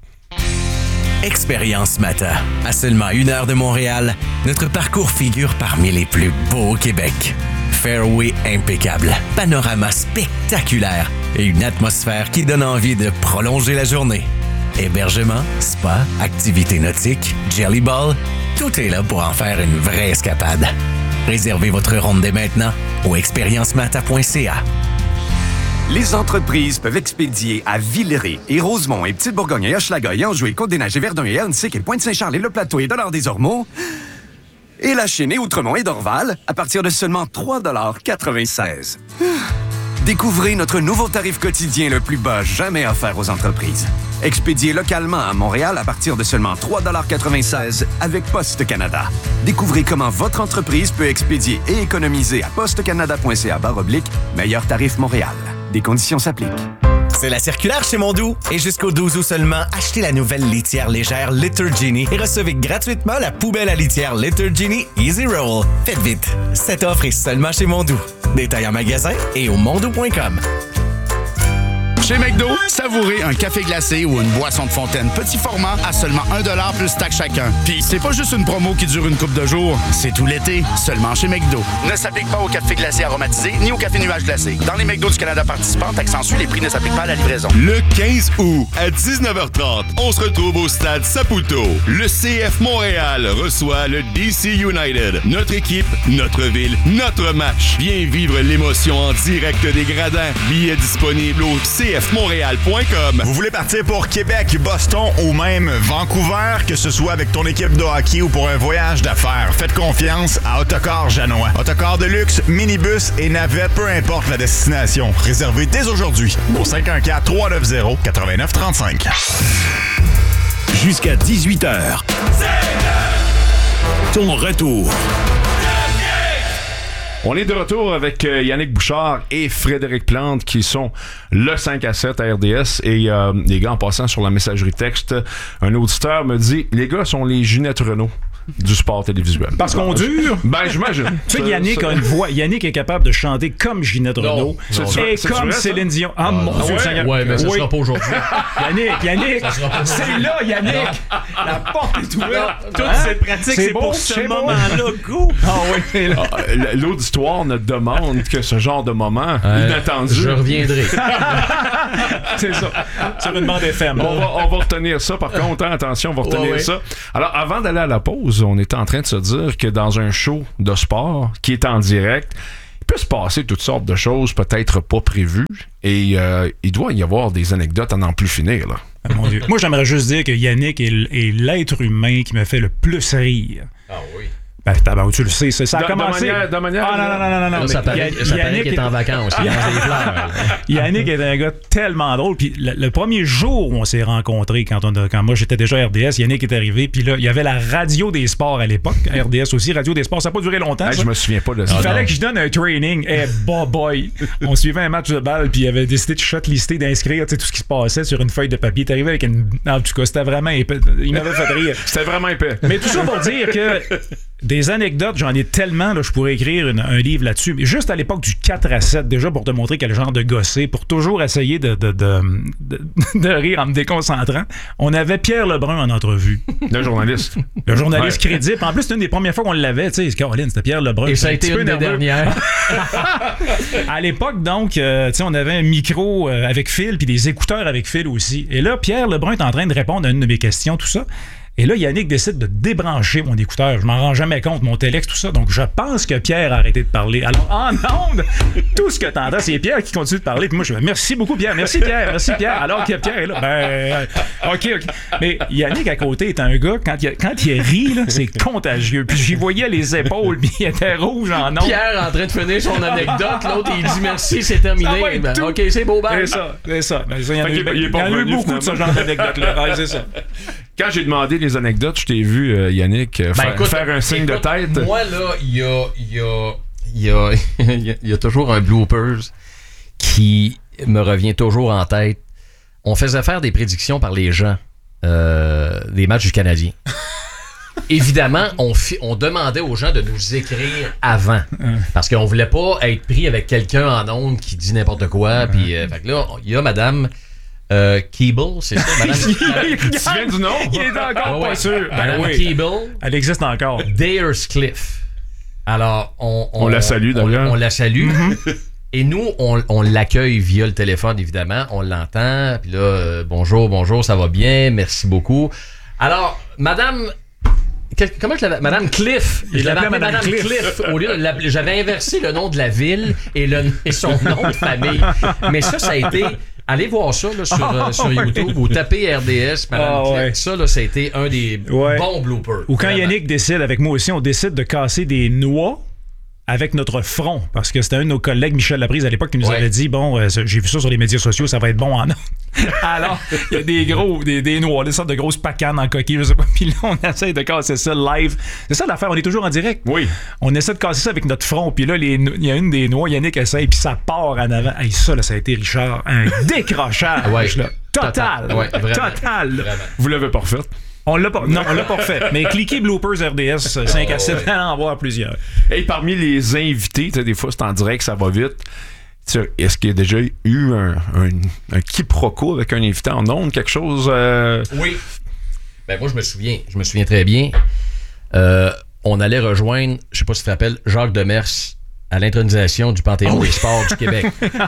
Expérience Mata. À seulement une heure de Montréal, notre parcours figure parmi les plus beaux au Québec. Fairway impeccable, panorama spectaculaire et une atmosphère qui donne envie de prolonger la journée. Hébergement, spa, activités nautiques, jelly ball, tout est là pour en faire une vraie escapade. Réservez votre ronde dès maintenant au expérience mata point c a. Les entreprises peuvent expédier à Villeray et Rosemont et Petite-Bourgogne et Hochelaga et Anjou et Côte-des-Neiges et Verdun et Ahuntsic et Pointe-Saint-Charles et Le Plateau et Dollard-des-Ormeaux et La Chênaie, Outremont et Dorval à partir de seulement trois dollars quatre-vingt-seize. Découvrez notre nouveau tarif quotidien le plus bas jamais offert aux entreprises. Expédié localement à Montréal à partir de seulement trois dollars quatre-vingt-seize avec Poste Canada. Découvrez comment votre entreprise peut expédier et économiser à postecanada point c a barre oblique meilleur tarif Montréal. Des conditions s'appliquent. C'est la circulaire chez Mondou. Et jusqu'au douze août seulement, achetez la nouvelle litière légère Litter Genie et recevez gratuitement la poubelle à litière Litter Genie Easy Roll. Faites vite. Cette offre est seulement chez Mondou. Détail en magasin et au mondou point com. Chez McDo, savourez un café glacé ou une boisson de fontaine petit format à seulement un dollar plus taxe chacun. Puis c'est pas juste une promo qui dure une couple de jours, c'est tout l'été, seulement chez McDo. Ne s'applique pas au café glacé aromatisé ni au café nuage glacé. Dans les McDo du Canada participants, accentuent les prix ne s'appliquent pas à la livraison. Le quinze août, à dix-neuf heures trente, on se retrouve au stade Saputo. Le C F Montréal reçoit le D C United. Notre équipe, notre ville, notre match. Viens vivre l'émotion en direct des gradins. Billets disponibles au C F montréal point com. Vous voulez partir pour Québec, Boston ou même Vancouver, que ce soit avec ton équipe de hockey ou pour un voyage d'affaires, faites confiance à Autocar Janois. Autocar de luxe, minibus et navette, peu importe la destination. Réservez dès aujourd'hui au cinq un quatre, trois neuf zéro, neuf neuf trois cinq. Jusqu'à dix-huit heures. Ton retour. On est de retour avec euh, Yannick Bouchard et Frédéric Plante qui sont le cinq à sept à R D S. Et euh, les gars, en passant sur la messagerie texte, un auditeur me dit « Les gars sont les Ginette Renault. » du sport télévisuel. Parce qu'on dure? Ben, j'imagine. Tu sais, Yannick a une voix. Yannick est capable de chanter comme Ginette Renaud et c'est comme vrai, Céline Dion. Ah, Ah, mon ah Dieu, ouais? Seigneur. Ouais, mais ça Oui. sera pas aujourd'hui. Yannick, Yannick, Ça sera pas c'est là, Yannick. La porte est ouverte. Toute Hein? cette pratique, c'est beau, pour ce c'est beau. moment-là. Go! Ah oui, c'est là. Ah, l- L'auditoire ne demande que ce genre de moment Euh, inattendu. Je reviendrai. C'est ça. Sur une bande F M. On va, on va retenir ça, par contre, hein, attention, on va retenir Ouais, ouais. ça. Alors, avant d'aller à la pause, on était en train de se dire que dans un show de sport qui est en direct, il peut se passer toutes sortes de choses peut-être pas prévues et euh, il doit y avoir des anecdotes à n'en plus finir, là. Ah, mon Dieu. Moi, j'aimerais juste dire que Yannick est, l- est l'être humain qui me fait le plus rire. Ah oui. Ben, tabarou, tu le sais, ça, ça a De- de commencé. manière- de manière- Ah non, non, non, non, non. Là, mais ça paraît, Yann- ça paraît Yannick qu'il est en vacances. Il lance des fleurs. Yannick est un gars tellement drôle. Puis le, le premier jour où on s'est rencontrés, quand, on a- quand moi j'étais déjà à R D S, Yannick est arrivé. Puis là, il y avait la radio des sports à l'époque. R D S aussi, radio des sports. Ça n'a pas duré longtemps. Hey, ça. je me souviens pas de Il ça. fallait que je donne un training. Eh, bah boy! On suivait un match de balle, puis il avait décidé de shotlister, d'inscrire tu sais, tout ce qui se passait sur une feuille de papier. Il est arrivé avec une. En tout cas, c'était vraiment épais. Il m'avait fait rire. C'était vraiment épais. Mais tout ça pour dire que des anecdotes, j'en ai tellement, là, je pourrais écrire une- un livre là-dessus. Mais juste à l'époque du quatre à sept, déjà pour te montrer quel genre de gossé, pour toujours essayer de, de, de, de, de rire en me déconcentrant, on avait Pierre Lebrun en entrevue. Le journaliste. Le journaliste Ouais. crédible. En plus, c'est une des premières fois qu'on l'avait. Tu sais, Caroline, c'était Pierre Lebrun. Et ça a C'était été un petit une peu des nerveux. dernières. À l'époque, donc, euh, tu sais, on avait un micro euh, avec fil, puis des écouteurs avec fil aussi. Et là, Pierre Lebrun est en train de répondre à une de mes questions, tout ça. Et là, Yannick décide de débrancher mon écouteur. Je m'en rends jamais compte, mon téléx, tout ça. Donc, je pense que Pierre a arrêté de parler. Alors, en ondes, tout ce que t'entends, c'est Pierre qui continue de parler. Puis moi, je fais merci beaucoup, Pierre. Merci, Pierre. Merci, Pierre. Alors que Pierre est là. Ben, euh, OK, OK. Mais Yannick, à côté, est un gars, quand il, quand il rit, là, c'est contagieux. Puis j'y voyais les épaules, puis il était rouge en ondes. Pierre en train de finir son anecdote, l'autre il dit merci, c'est terminé. Ça va être Ben, tout. ok, c'est beau, ben. C'est ça, c'est ça. Ben, ça, il y en a Fait eu, qu'il est- il est il y pas en a eu revenu, beaucoup de ce finalement. genre d'anecdotes-là. Ouais, c'est ça. Quand j'ai demandé les anecdotes, je t'ai vu, euh, Yannick, euh, Ben, faire, écoute, faire un signe écoute, de tête. Moi, là, il y a, il y, a, il y, a, il y a- il y a toujours un bloopers qui me revient toujours en tête. On faisait faire des prédictions par les gens euh, des matchs du Canadien. Évidemment, on, fi- on demandait aux gens de nous écrire avant. Parce qu'on voulait pas être pris avec quelqu'un en ondes qui dit n'importe quoi. Puis, euh, fait que là, il y a madame euh, Keeble, c'est ça? Madame, Tu viens du nom? Il est encore Ouais, pas ouais. sûr. Ben Madame oui. Keeble. Elle existe encore. Dayerscliff. Alors, on, On la salue, on- d'ailleurs. On, la salue. Et nous, on, on l'accueille via le téléphone, évidemment. On l'entend. Puis là, euh, bonjour, bonjour, ça va bien, merci beaucoup. Alors, Madame... quel- Comment je l'avais... Madame Cliff. Il Je l'avais l'appelait appelée Madame Madame Cliff. Cliff. Au lieu de l'appeler- j'avais inversé le nom de la ville et, le, et son nom de famille. Mais ça, ça a été... Allez voir ça là, sur, euh, sur Ah, ouais. YouTube ou tapez R D S, Madame Ah, Cliff. ouais. Ça, là, ça a été un des Ouais. bons bloopers. Ou quand Vraiment. Yannick décide, avec moi aussi, on décide de casser des noix avec notre front. Parce que c'était un de nos collègues, Michel Laprise, à l'époque, qui nous Ouais. avait dit, bon, euh, j'ai vu ça sur les médias sociaux, ça va être bon en ondes. Alors, il y a des gros, des, des noix, des sortes de grosses pacanes en coquille, je sais pas. Puis là, on essaie de casser ça live. C'est ça l'affaire, on est toujours en direct. Oui. On essaie de casser ça avec notre front. Puis là, les no- il y a une des noix, Yannick essaie, puis ça part en avant. Hey, ça, là, ça a été, Richard, un décrochage. Ouais. là. Total. Total. Ouais, vraiment. Total. Vraiment. Vous l'avez pas refait. On l'a pas. Non, on l'a pas refait. Mais cliquez Bloopers R D S cinq à sept, allez en voir plusieurs. Et parmi les invités, tu sais, des fois c'est en direct, ça va vite. Tu sais, est-ce qu'il y a déjà eu un, un, un quiproquo avec un invité en ondes, quelque chose? euh, Oui. Ben moi, je me souviens. Je me souviens très bien. Euh, on allait rejoindre, je sais pas si tu te rappelles, Jacques Demers à l'intronisation du Panthéon des sports du Québec.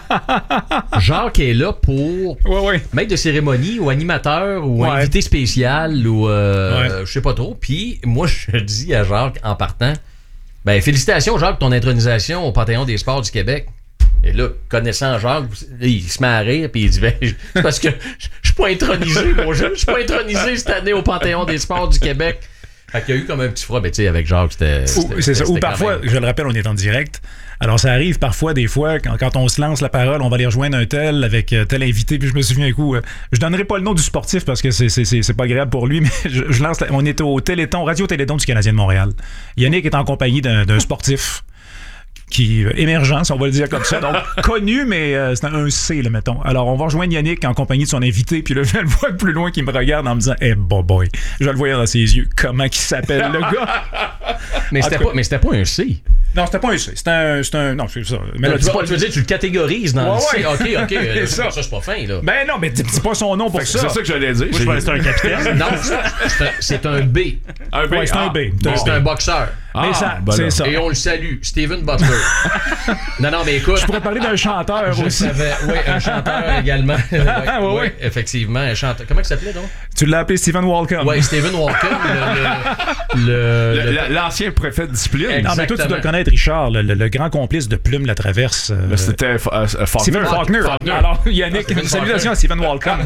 Jacques est là pour Ouais, ouais. maître de cérémonie ou animateur ou Ouais. invité spécial ou euh, Ouais. je sais pas trop. Puis moi, je dis à Jacques en partant, ben félicitations Jacques, ton intronisation au Panthéon des sports du Québec. Et là, connaissant Jacques, il se met à rire puis il dit ben, c'est parce que je je suis pas intronisé, mon jeune, je suis pas intronisé cette année au Panthéon des sports du Québec. Fait qu'il y a eu comme un petit froid, mais tu sais, avec Jacques, c'était. Ou, c'était- c'est ça. c'était Ou quand parfois, même- je le rappelle, on est en direct. Alors, ça arrive parfois, des fois, quand, quand on se lance la parole, on va aller rejoindre un tel avec euh, tel invité. Puis je me souviens un coup, euh, je donnerai pas le nom du sportif parce que c'est, c'est, c'est, c'est pas agréable pour lui, mais je, je lance. la- on est au Téléthon, Radio Téléthon du Canadien de Montréal. Yannick est en compagnie d'un, d'un sportif qui émergence, on va le dire comme ça. Donc, connu, mais euh, c'est un C, là, mettons. Alors, on va rejoindre Yannick en compagnie de son invité, puis là, je le vois plus loin qui me regarde en me disant, eh, hey, boy, boy. Je le voyais dans ses yeux. Comment qu'il s'appelle, le gars? Mais c'était pas, mais c'était pas un C. Non, c'était pas un C. C'était un, c'était un. Non, c'est ça. Mais non, là, tu, pas, tu veux dire, tu le catégorises dans ouais, le C. ouais. OK, OK. C'est ça, ça, c'est pas fin, là. Ben non, mais dis pas son nom pour ça. C'est ça que j'allais dire. Moi, je pensais que c'était un capitaine. Non, c'est un, c'est un B. Un B. Ouais, c'est ah. un B. Bon, c'est un boxeur. Ah, mais ça, ben c'est là. ça. Et on le salue, Steven Butler. non, non, mais écoute. Je pourrais parler d'un chanteur je aussi. Savais, oui, un chanteur également. oui, ouais, oui, ouais. effectivement, un chanteur. Comment il s'appelait, donc? Tu l'as appelé Stephen Walcom. Oui, Stephen Walcom, le, le, le, le, le, l'ancien préfet de discipline. Non, mais toi, tu dois le connaître, Richard, le, le, le grand complice de Plume la Traverse. Euh, mais c'était euh, euh, Faulkner. Stephen Faulkner. Faulkner. Alors, Yannick, une salutations à Stephen Walcom.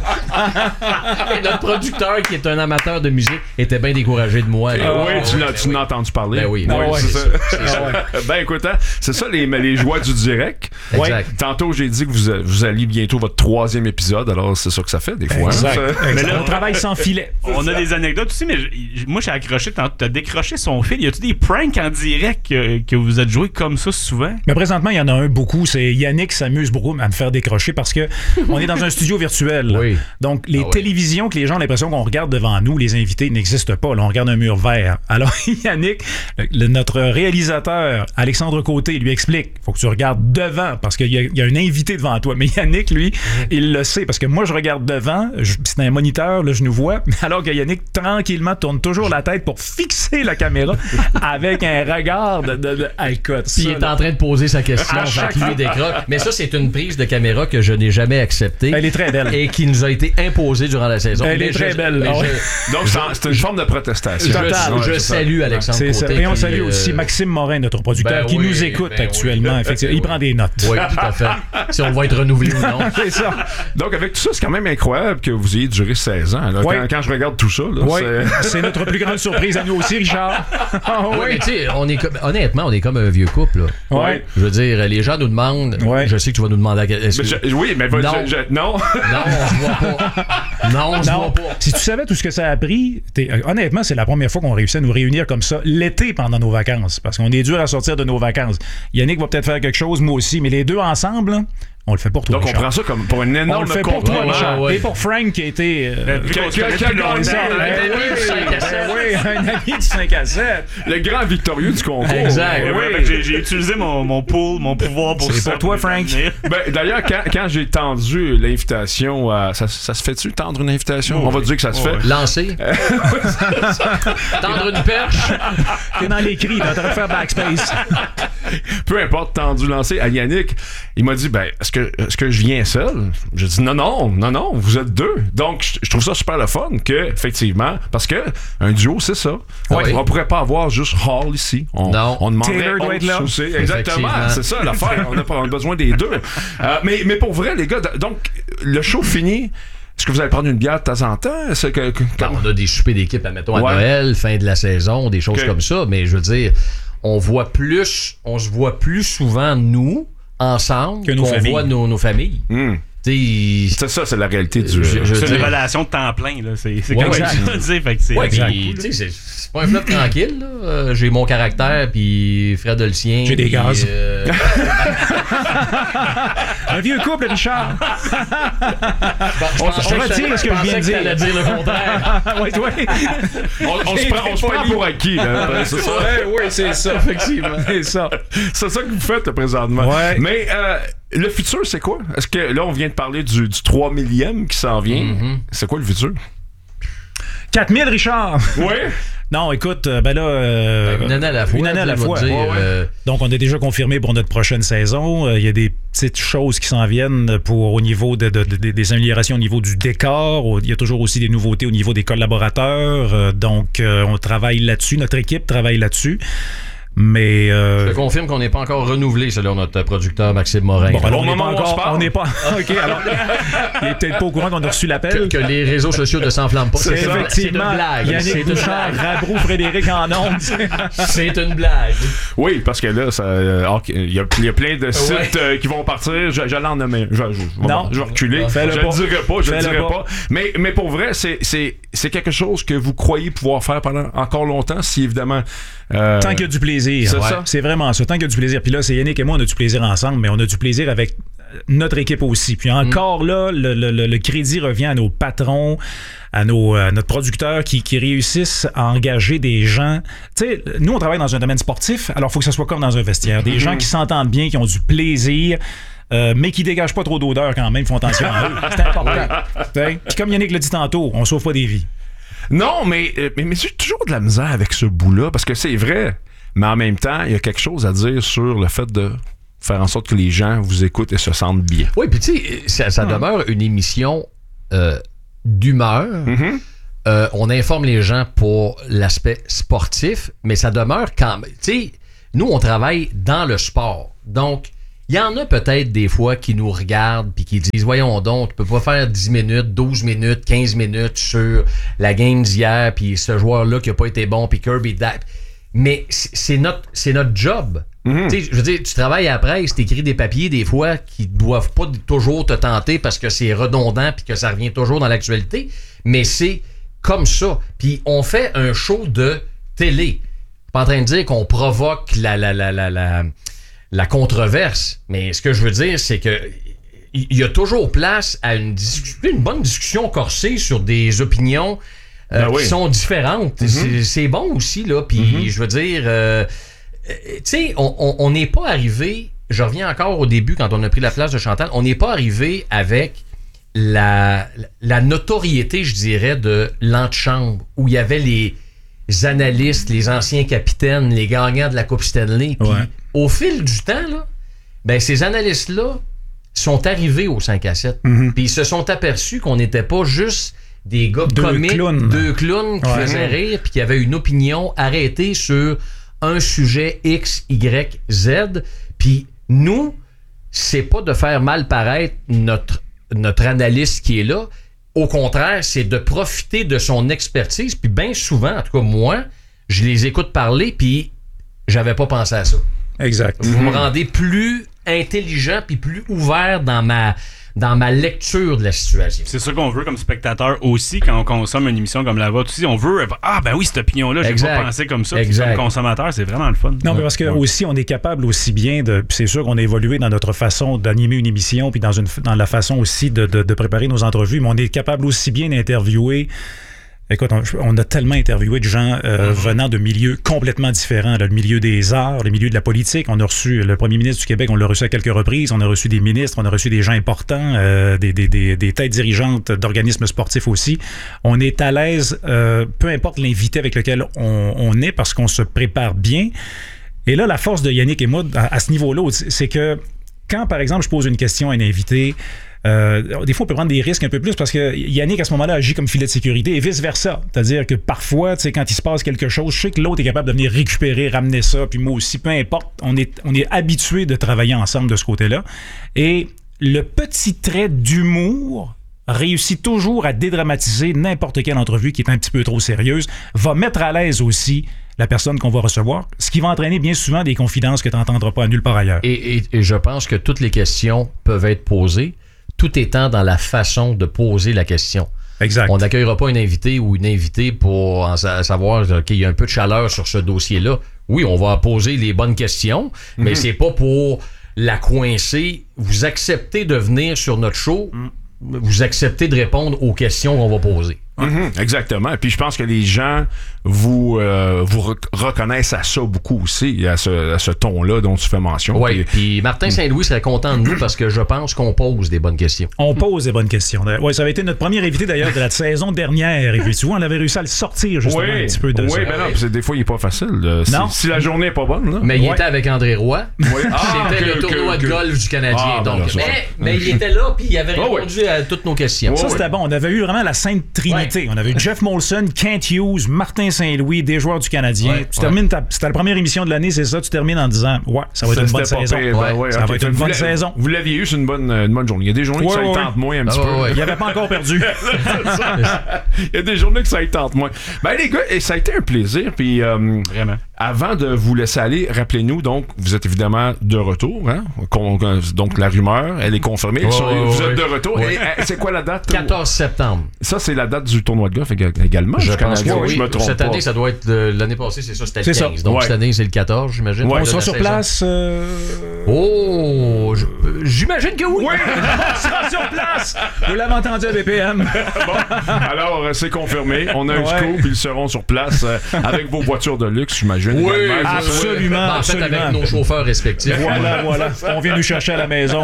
Et notre producteur, qui est un amateur de musique, était bien découragé de moi. Euh, là. oui, Oh, tu oui, l'as, ben tu oui. l'as entendu parler. Ben oui, oui, ben c'est oui, ça. c'est ça. Ben écoute, hein, c'est ça les, les joies du direct. Exact. Tantôt, j'ai dit que vous, vous alliez bientôt votre troisième épisode, alors c'est ça que ça fait des fois. Exact. Hein, ça. Mais là, on travaille sans filet. On a des anecdotes aussi, mais je- moi, j'ai accroché. T'as t'as décroché son fil. Y a-tu des pranks en direct que, que vous êtes joué comme ça souvent? Mais présentement, il y en a un beaucoup. C'est Yannick s'amuse beaucoup à me faire décrocher parce que on est dans un studio virtuel. Oui. Donc, les Ah ouais. télévisions que les gens ont l'impression qu'on regarde devant nous, les invités, n'existent pas. Là, on regarde un mur vert. Alors, Yannick, le- notre réalisateur, Alexandre Côté, lui explique faut que tu regardes devant parce qu'il y a, il y a un invité devant toi. Mais Yannick, lui, il le sait parce que moi, je regarde devant. Je- c'est un moniteur, là, je nous vois. Alors que Yannick, tranquillement, tourne toujours la tête pour fixer la caméra avec un regard de. de, de ah, écoute, Puis il ça, est là. en train de poser sa question, À fait chaque qu'il lui fois. décroche. Mais ça, c'est une prise de caméra que je n'ai jamais acceptée. Elle est très belle. Et qui nous a été imposée durant la saison. Elle Mais est très je- belle. mais Ah ouais. je- Donc, c'est, c'est une forme de protestation. Total. Je, je Ouais, c'est ça. salue Alexandre C'est ça. Côté. Et on qui, salue euh, aussi Maxime Morin, notre producteur, ben qui oui, nous écoute ben actuellement. oui. Effectivement. Il Ben prend des notes. Oui, tout à fait. Si on va être renouvelé ou non. C'est ça. Donc, avec tout ça, c'est quand même incroyable que vous ayez duré seize ans. Là. Ouais. Quand, quand je regarde tout ça, là, Oui, c'est... c'est notre plus grande surprise à nous aussi, Richard. Ah, Oui, oui. mais tu sais, on est comme, honnêtement, on est comme un vieux couple. Là. Ouais. Je veux dire, les gens nous demandent. Ouais. Je sais que tu vas nous demander à quel. est-ce Mais que- je- oui, mais va- Non. je- je- non. Non, on se voit pas. Non, on se Non, voit pas. si tu savais tout ce que ça a pris, t'es- euh, honnêtement, c'est la première fois qu'on réussit à nous réunir comme ça l'été pendant nos vacances. Parce qu'on est dur à sortir de nos vacances. Yannick va peut-être faire quelque chose, moi aussi, mais les deux ensemble, là, on le fait pour toi. Donc, on Richard. prend ça comme pour une On énorme le fait pour toi, compliment. Richard. ouais, ouais. Et pour Frank qui a été. euh, Vu qu'on se quel- connaît quel depuis longtemps, longtemps, hein. ben ami oui, du cinq à sept. ben oui, un ami du cinq à sept. Le grand victorieux du concours. Exact. Ouais, oui. fait que j'ai, j'ai utilisé mon, mon pool, mon pouvoir pour C'est ça. pour toi, Frank. venir. Ben, d'ailleurs, quand, quand j'ai tendu l'invitation, à, ça, ça se fait-tu, tendre une invitation? On va dire que ça se fait. Lancer. Tendre une perche. T'es dans l'écrit, t'es en train de faire backspace. Peu importe, tendu, lancé. À Yannick, il m'a dit, ben, est-ce que, est-ce que je viens seul? J'ai dit, non, non, non, non, vous êtes deux. Donc, je, je trouve ça super le fun que, effectivement, parce que un duo, c'est ça. Ouais. On pourrait pas avoir juste Hall ici. On, Non. on demanderait Taylor doit être là. Hall aussi. Exactement, Effectivement. c'est ça l'affaire. On a, pas- on a besoin des deux. Euh, mais, mais pour vrai, les gars, d- donc, le show fini. Est-ce que vous allez prendre une bière de temps en temps? C'est que, que- Ben, on a des soupers d'équipe, admettons, à Ouais. Noël, fin de la saison, des choses Ok. comme ça. Mais je veux dire, on voit plus, on se voit plus souvent, nous, ensemble, Que nos qu'on familles. voit nos, nos familles. Hmm. Tu sais, C'est ça, c'est la réalité du. Je- je- C'est une dire- relation de temps plein, là. C'est, c'est Ouais, comme exact. ça, tu sais, fait que c'est. ouais, c'est puis, cool, tu sais, c'est, c'est pas un flop tranquille. Là. Euh, j'ai mon caractère, puis Fred a le sien. J'ai des puis, gaz. euh, Un vieux couple, Richard. je On pensais se retire ce que je pensais viens de dire. t'allais dire le contraire. Oui, oui. On, on se prend, on se prend pour acquis, là. C'est ça. oui, c'est ça. Effectivement. C'est ça. C'est ça que vous faites là, présentement. Ouais. Mais euh, le futur, c'est quoi? Est-ce que là, on vient de parler du, du trois millième qui s'en vient? Mm-hmm. C'est quoi le futur? quatre mille, Richard. Oui. Non, écoute, euh, ben là. euh, Ben, une année à la fois, Une année à la je vais fois. te dire, Ouais, ouais. euh, Donc, on est déjà confirmé pour notre prochaine saison. Euh, Il y a des petites choses qui s'en viennent pour au niveau de, de- de- des améliorations au niveau du décor. Au- Il y a toujours aussi des nouveautés au niveau des collaborateurs. Euh, donc, euh, on travaille là-dessus. Notre équipe travaille là-dessus. Mais. euh, Je te confirme qu'on n'est pas encore renouvelé selon notre producteur Maxime Morin. Bon, alors, Au on n'est moment pas où on se encore. parle. On n'est pas. OK, alors. Il est peut-être pas au courant qu'on a reçu que, l'appel. que les réseaux sociaux ne s'enflamment pas. C'est C'est, effectivement c'est une blague. Yannick C'est une Bouchard, blague. Rabrou, Frédéric en ondes. C'est une blague. Oui, parce que là, ça, euh, ok, il y, a, il y a plein de sites Ouais. euh, qui vont partir. Je, je l'en nommer. Je, je, je, Non. je vais reculer. Fais-le je pas. ne dirai pas. Je ne Fais-le dirai pas. pas. Mais, mais pour vrai, c'est, c'est, c'est quelque chose que vous croyez pouvoir faire pendant encore longtemps, si évidemment. euh, Tant qu'il y a du plaisir. plaisir. C'est Ouais. ça. C'est vraiment ça. Tant qu'il y a du plaisir. Puis là, c'est Yannick et moi, on a du plaisir ensemble, mais on a du plaisir avec notre équipe aussi. Puis encore mm. là, le, le, le crédit revient à nos patrons, à, nos, à notre producteur qui, qui réussissent à engager des gens. Tu sais, nous, on travaille dans un domaine sportif, alors il faut que ça soit comme dans un vestiaire. Des mm-hmm. gens qui s'entendent bien, qui ont du plaisir, euh, mais qui dégagent pas trop d'odeur quand même, font attention à eux. C'est important. Puis comme Yannick l'a dit tantôt, on sauve pas des vies. Non, mais, mais, mais j'ai toujours de la misère avec ce bout-là, parce que c'est vrai, mais en même temps, il y a quelque chose à dire sur le fait de faire en sorte que les gens vous écoutent et se sentent bien. Oui, puis tu sais, ça, ça demeure une émission euh, d'humeur. Mm-hmm. Euh, on informe les gens pour l'aspect sportif, mais ça demeure quand même... Tu sais, nous, on travaille dans le sport. Donc, il y en a peut-être des fois qui nous regardent puis qui disent « Voyons donc, tu peux pas faire dix minutes, douze minutes, quinze minutes sur la game d'hier, puis ce joueur-là qui a pas été bon, puis Kirby... » Mais c'est notre, c'est notre job. Mm-hmm. Tu sais, je veux dire, tu travailles à la presse, tu écris des papiers des fois qui doivent pas toujours te tenter parce que c'est redondant puis que ça revient toujours dans l'actualité, mais c'est comme ça. Puis on fait un show de télé. Je suis pas en train de dire qu'on provoque la, la, la, la, la, la controverse, mais ce que je veux dire, c'est que il y a toujours place à une, discussion, une bonne discussion corsée sur des opinions Euh, ben oui. qui sont différentes. Mm-hmm. C'est, c'est bon aussi, là. Puis, mm-hmm. je veux dire, euh, tu sais, on n'est pas arrivé, je reviens encore au début quand on a pris la place de Chantal, on n'est pas arrivé avec la, la notoriété, je dirais, de l'antichambre, où il y avait les analystes, les anciens capitaines, les gagnants de la Coupe Stanley. Puis, ouais. au fil du temps, là, ben, ces analystes-là sont arrivés au cinq à sept. Mm-hmm. Puis, ils se sont aperçus qu'on n'était pas juste des gars deux comiques, clowns. deux clowns qui ouais. faisaient rire puis qui avaient une opinion arrêtée sur un sujet X, Y, Z. Puis nous, c'est pas de faire mal paraître notre, notre analyste qui est là. Au contraire, c'est de profiter de son expertise. Puis bien souvent, en tout cas moi, je les écoute parler puis j'avais pas pensé à ça. Exact. Vous mm-hmm. me rendez plus intelligent puis plus ouvert dans ma... dans ma lecture de la situation. C'est ça qu'on veut comme spectateur aussi quand on consomme une émission comme la vôtre aussi. On veut, ah ben oui, cette opinion-là, j'ai pas pensé comme ça. Puis comme consommateur, c'est vraiment le fun. Non, mais parce que ouais. aussi, on est capable aussi bien de... C'est sûr qu'on a évolué dans notre façon d'animer une émission puis dans, une, dans la façon aussi de, de, de préparer nos entrevues, mais on est capable aussi bien d'interviewer... Écoute, on, on a tellement interviewé de gens euh, mm-hmm. venant de milieux complètement différents. Là, le milieu des arts, le milieu de la politique. On a reçu le premier ministre du Québec, on l'a reçu à quelques reprises. On a reçu des ministres, on a reçu des gens importants, euh, des, des, des, des têtes dirigeantes d'organismes sportifs aussi. On est à l'aise, euh, peu importe l'invité avec lequel on, on est, parce qu'on se prépare bien. Et là, la force de Yannick et moi, à, à ce niveau-là, c'est que quand, par exemple, je pose une question à un invité... Euh, des fois, on peut prendre des risques un peu plus parce que Yannick, à ce moment-là, agit comme filet de sécurité et vice-versa. C'est-à-dire que parfois, tu sais, quand il se passe quelque chose, je sais que l'autre est capable de venir récupérer, ramener ça, puis moi aussi, peu importe. On est, on est habitué de travailler ensemble de ce côté-là. Et le petit trait d'humour réussit toujours à dédramatiser n'importe quelle entrevue qui est un petit peu trop sérieuse, va mettre à l'aise aussi la personne qu'on va recevoir, ce qui va entraîner bien souvent des confidences que tu n'entendras pas nulle part ailleurs. Et, et, et je pense que toutes les questions peuvent être posées, tout étant dans la façon de poser la question. Exact. On n'accueillera pas un invité ou une invitée pour en sa- savoir qu'il y a un peu de chaleur sur ce dossier-là. Oui, on va poser les bonnes questions, mm-hmm. mais c'est pas pour la coincer. Vous acceptez de venir sur notre show, mm. vous acceptez de répondre aux questions qu'on va poser. Mm-hmm, exactement. Puis je pense que les gens vous, euh, vous rec- reconnaissent à ça beaucoup aussi, à ce, à ce ton-là dont tu fais mention. Oui, puis Martin Saint-Louis serait content de nous parce que je pense qu'on pose des bonnes questions. On pose des bonnes questions. Oui, ça avait été notre premier invité d'ailleurs de la saison dernière. Et puis tu vois, on avait réussi à le sortir justement oui, un petit peu de oui, ça. ben non, parce que des fois, il n'est pas facile. Là. Si, Non. si la journée n'est pas bonne. Là. Mais il Ouais. était avec André Roy. Oui. Ah, C'était ok, le ok, tournoi ok. de golf du Canadien. Ah, donc. ben là, ça mais, mais il était là, puis il avait Oh, répondu à toutes nos questions. Ça, c'était bon. On avait eu vraiment la Sainte Trinité. On avait eu Jeff Molson, Kent Hughes, Martin Saint-Louis, des joueurs du Canadien. Ouais, tu ouais. termines ta, c'était la première émission de l'année, c'est ça. Tu termines en disant, ouais, ça va être Ça, une bonne c'était pas saison. pire, ben ouais, ça ok. va être Fait une que bonne vous l'a- saison. Vous l'aviez eu, c'est une bonne, une bonne journée. Il y a des journées Ouais, que ça y ouais. tente moins un petit Ah, peu. ouais, ouais. Il n'avait pas encore perdu. Il y a des journées que ça y tente moins. Ben les gars, et ça a été un plaisir. Puis euh, Vraiment. avant de vous laisser aller, rappelez-nous donc, vous êtes évidemment de retour. Hein? Con- donc la rumeur, elle est confirmée. Ouais, Sur- ouais, vous ouais. êtes de retour. Ouais. Et, euh, c'est quoi la date? quatorze septembre. Ça, c'est la date du du tournoi de golf également. Je pense que oui. Je me trompe cette pas. année, ça doit être de, l'année passée, c'est ça, c'était c'est le quinze. Ça. Donc ouais. cette année, c'est le quatorze, j'imagine. Ouais, on sera sur saison. place. Euh... Oh, j'imagine que oui. Oui, on sera sur place. Vous l'avez entendu à B P M. Bon, alors c'est confirmé. On a un ouais. scoop. Ils seront sur place euh, avec vos voitures de luxe, j'imagine. Oui, également. absolument. Ben, en absolument. fait, avec nos chauffeurs respectifs. Voilà, voilà. On vient nous chercher à la maison.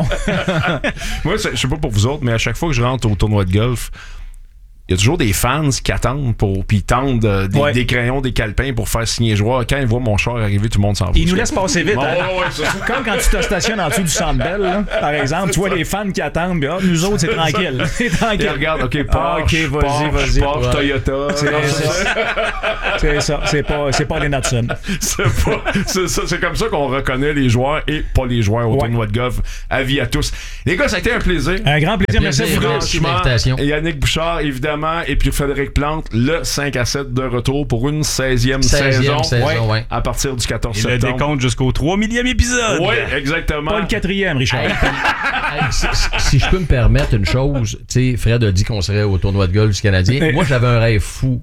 Moi, je sais pas pour vous autres, mais à chaque fois que je rentre au tournoi de golf, il y a toujours des fans qui attendent pour puis ils tendent euh, des, ouais. des crayons, des calepins pour faire signer les joueurs. Quand ils voient mon char arriver, tout le monde s'en va. Ils nous laissent passer vite. Bon, hein? ouais, ouais, ça. Comme quand tu te stationnes en dessous du Centre Bell, là, par exemple, tu vois les fans qui attendent, puis, ah, nous autres, c'est tranquille. C'est tranquille. Et regarde, OK, Porsche, ah, okay, vas-y, Porsche, vas-y. Porsche, ouais. Toyota. C'est ça. C'est ça. C'est pas, c'est pas les Natson. C'est, pas, c'est, ça, c'est comme ça qu'on reconnaît les joueurs et pas les joueurs au ouais. tournoi de golf. Avis à tous. Les gars, ça a été un plaisir. Un grand plaisir. Merci à vous. Franchement, Yannick Bouchard, évidemment, et puis Frédéric Plante, le cinq à sept de retour pour une seizième, seizième saison, saison ouais, ouais. à partir du quatorze et septembre. Le décompte jusqu'au trois millième épisode. Oui, exactement. Pas le quatrième, Richard. Hey, hey, si, si je peux me permettre une chose, tu sais, Fred a dit qu'on serait au tournoi de golf du Canadien. Moi, j'avais un rêve fou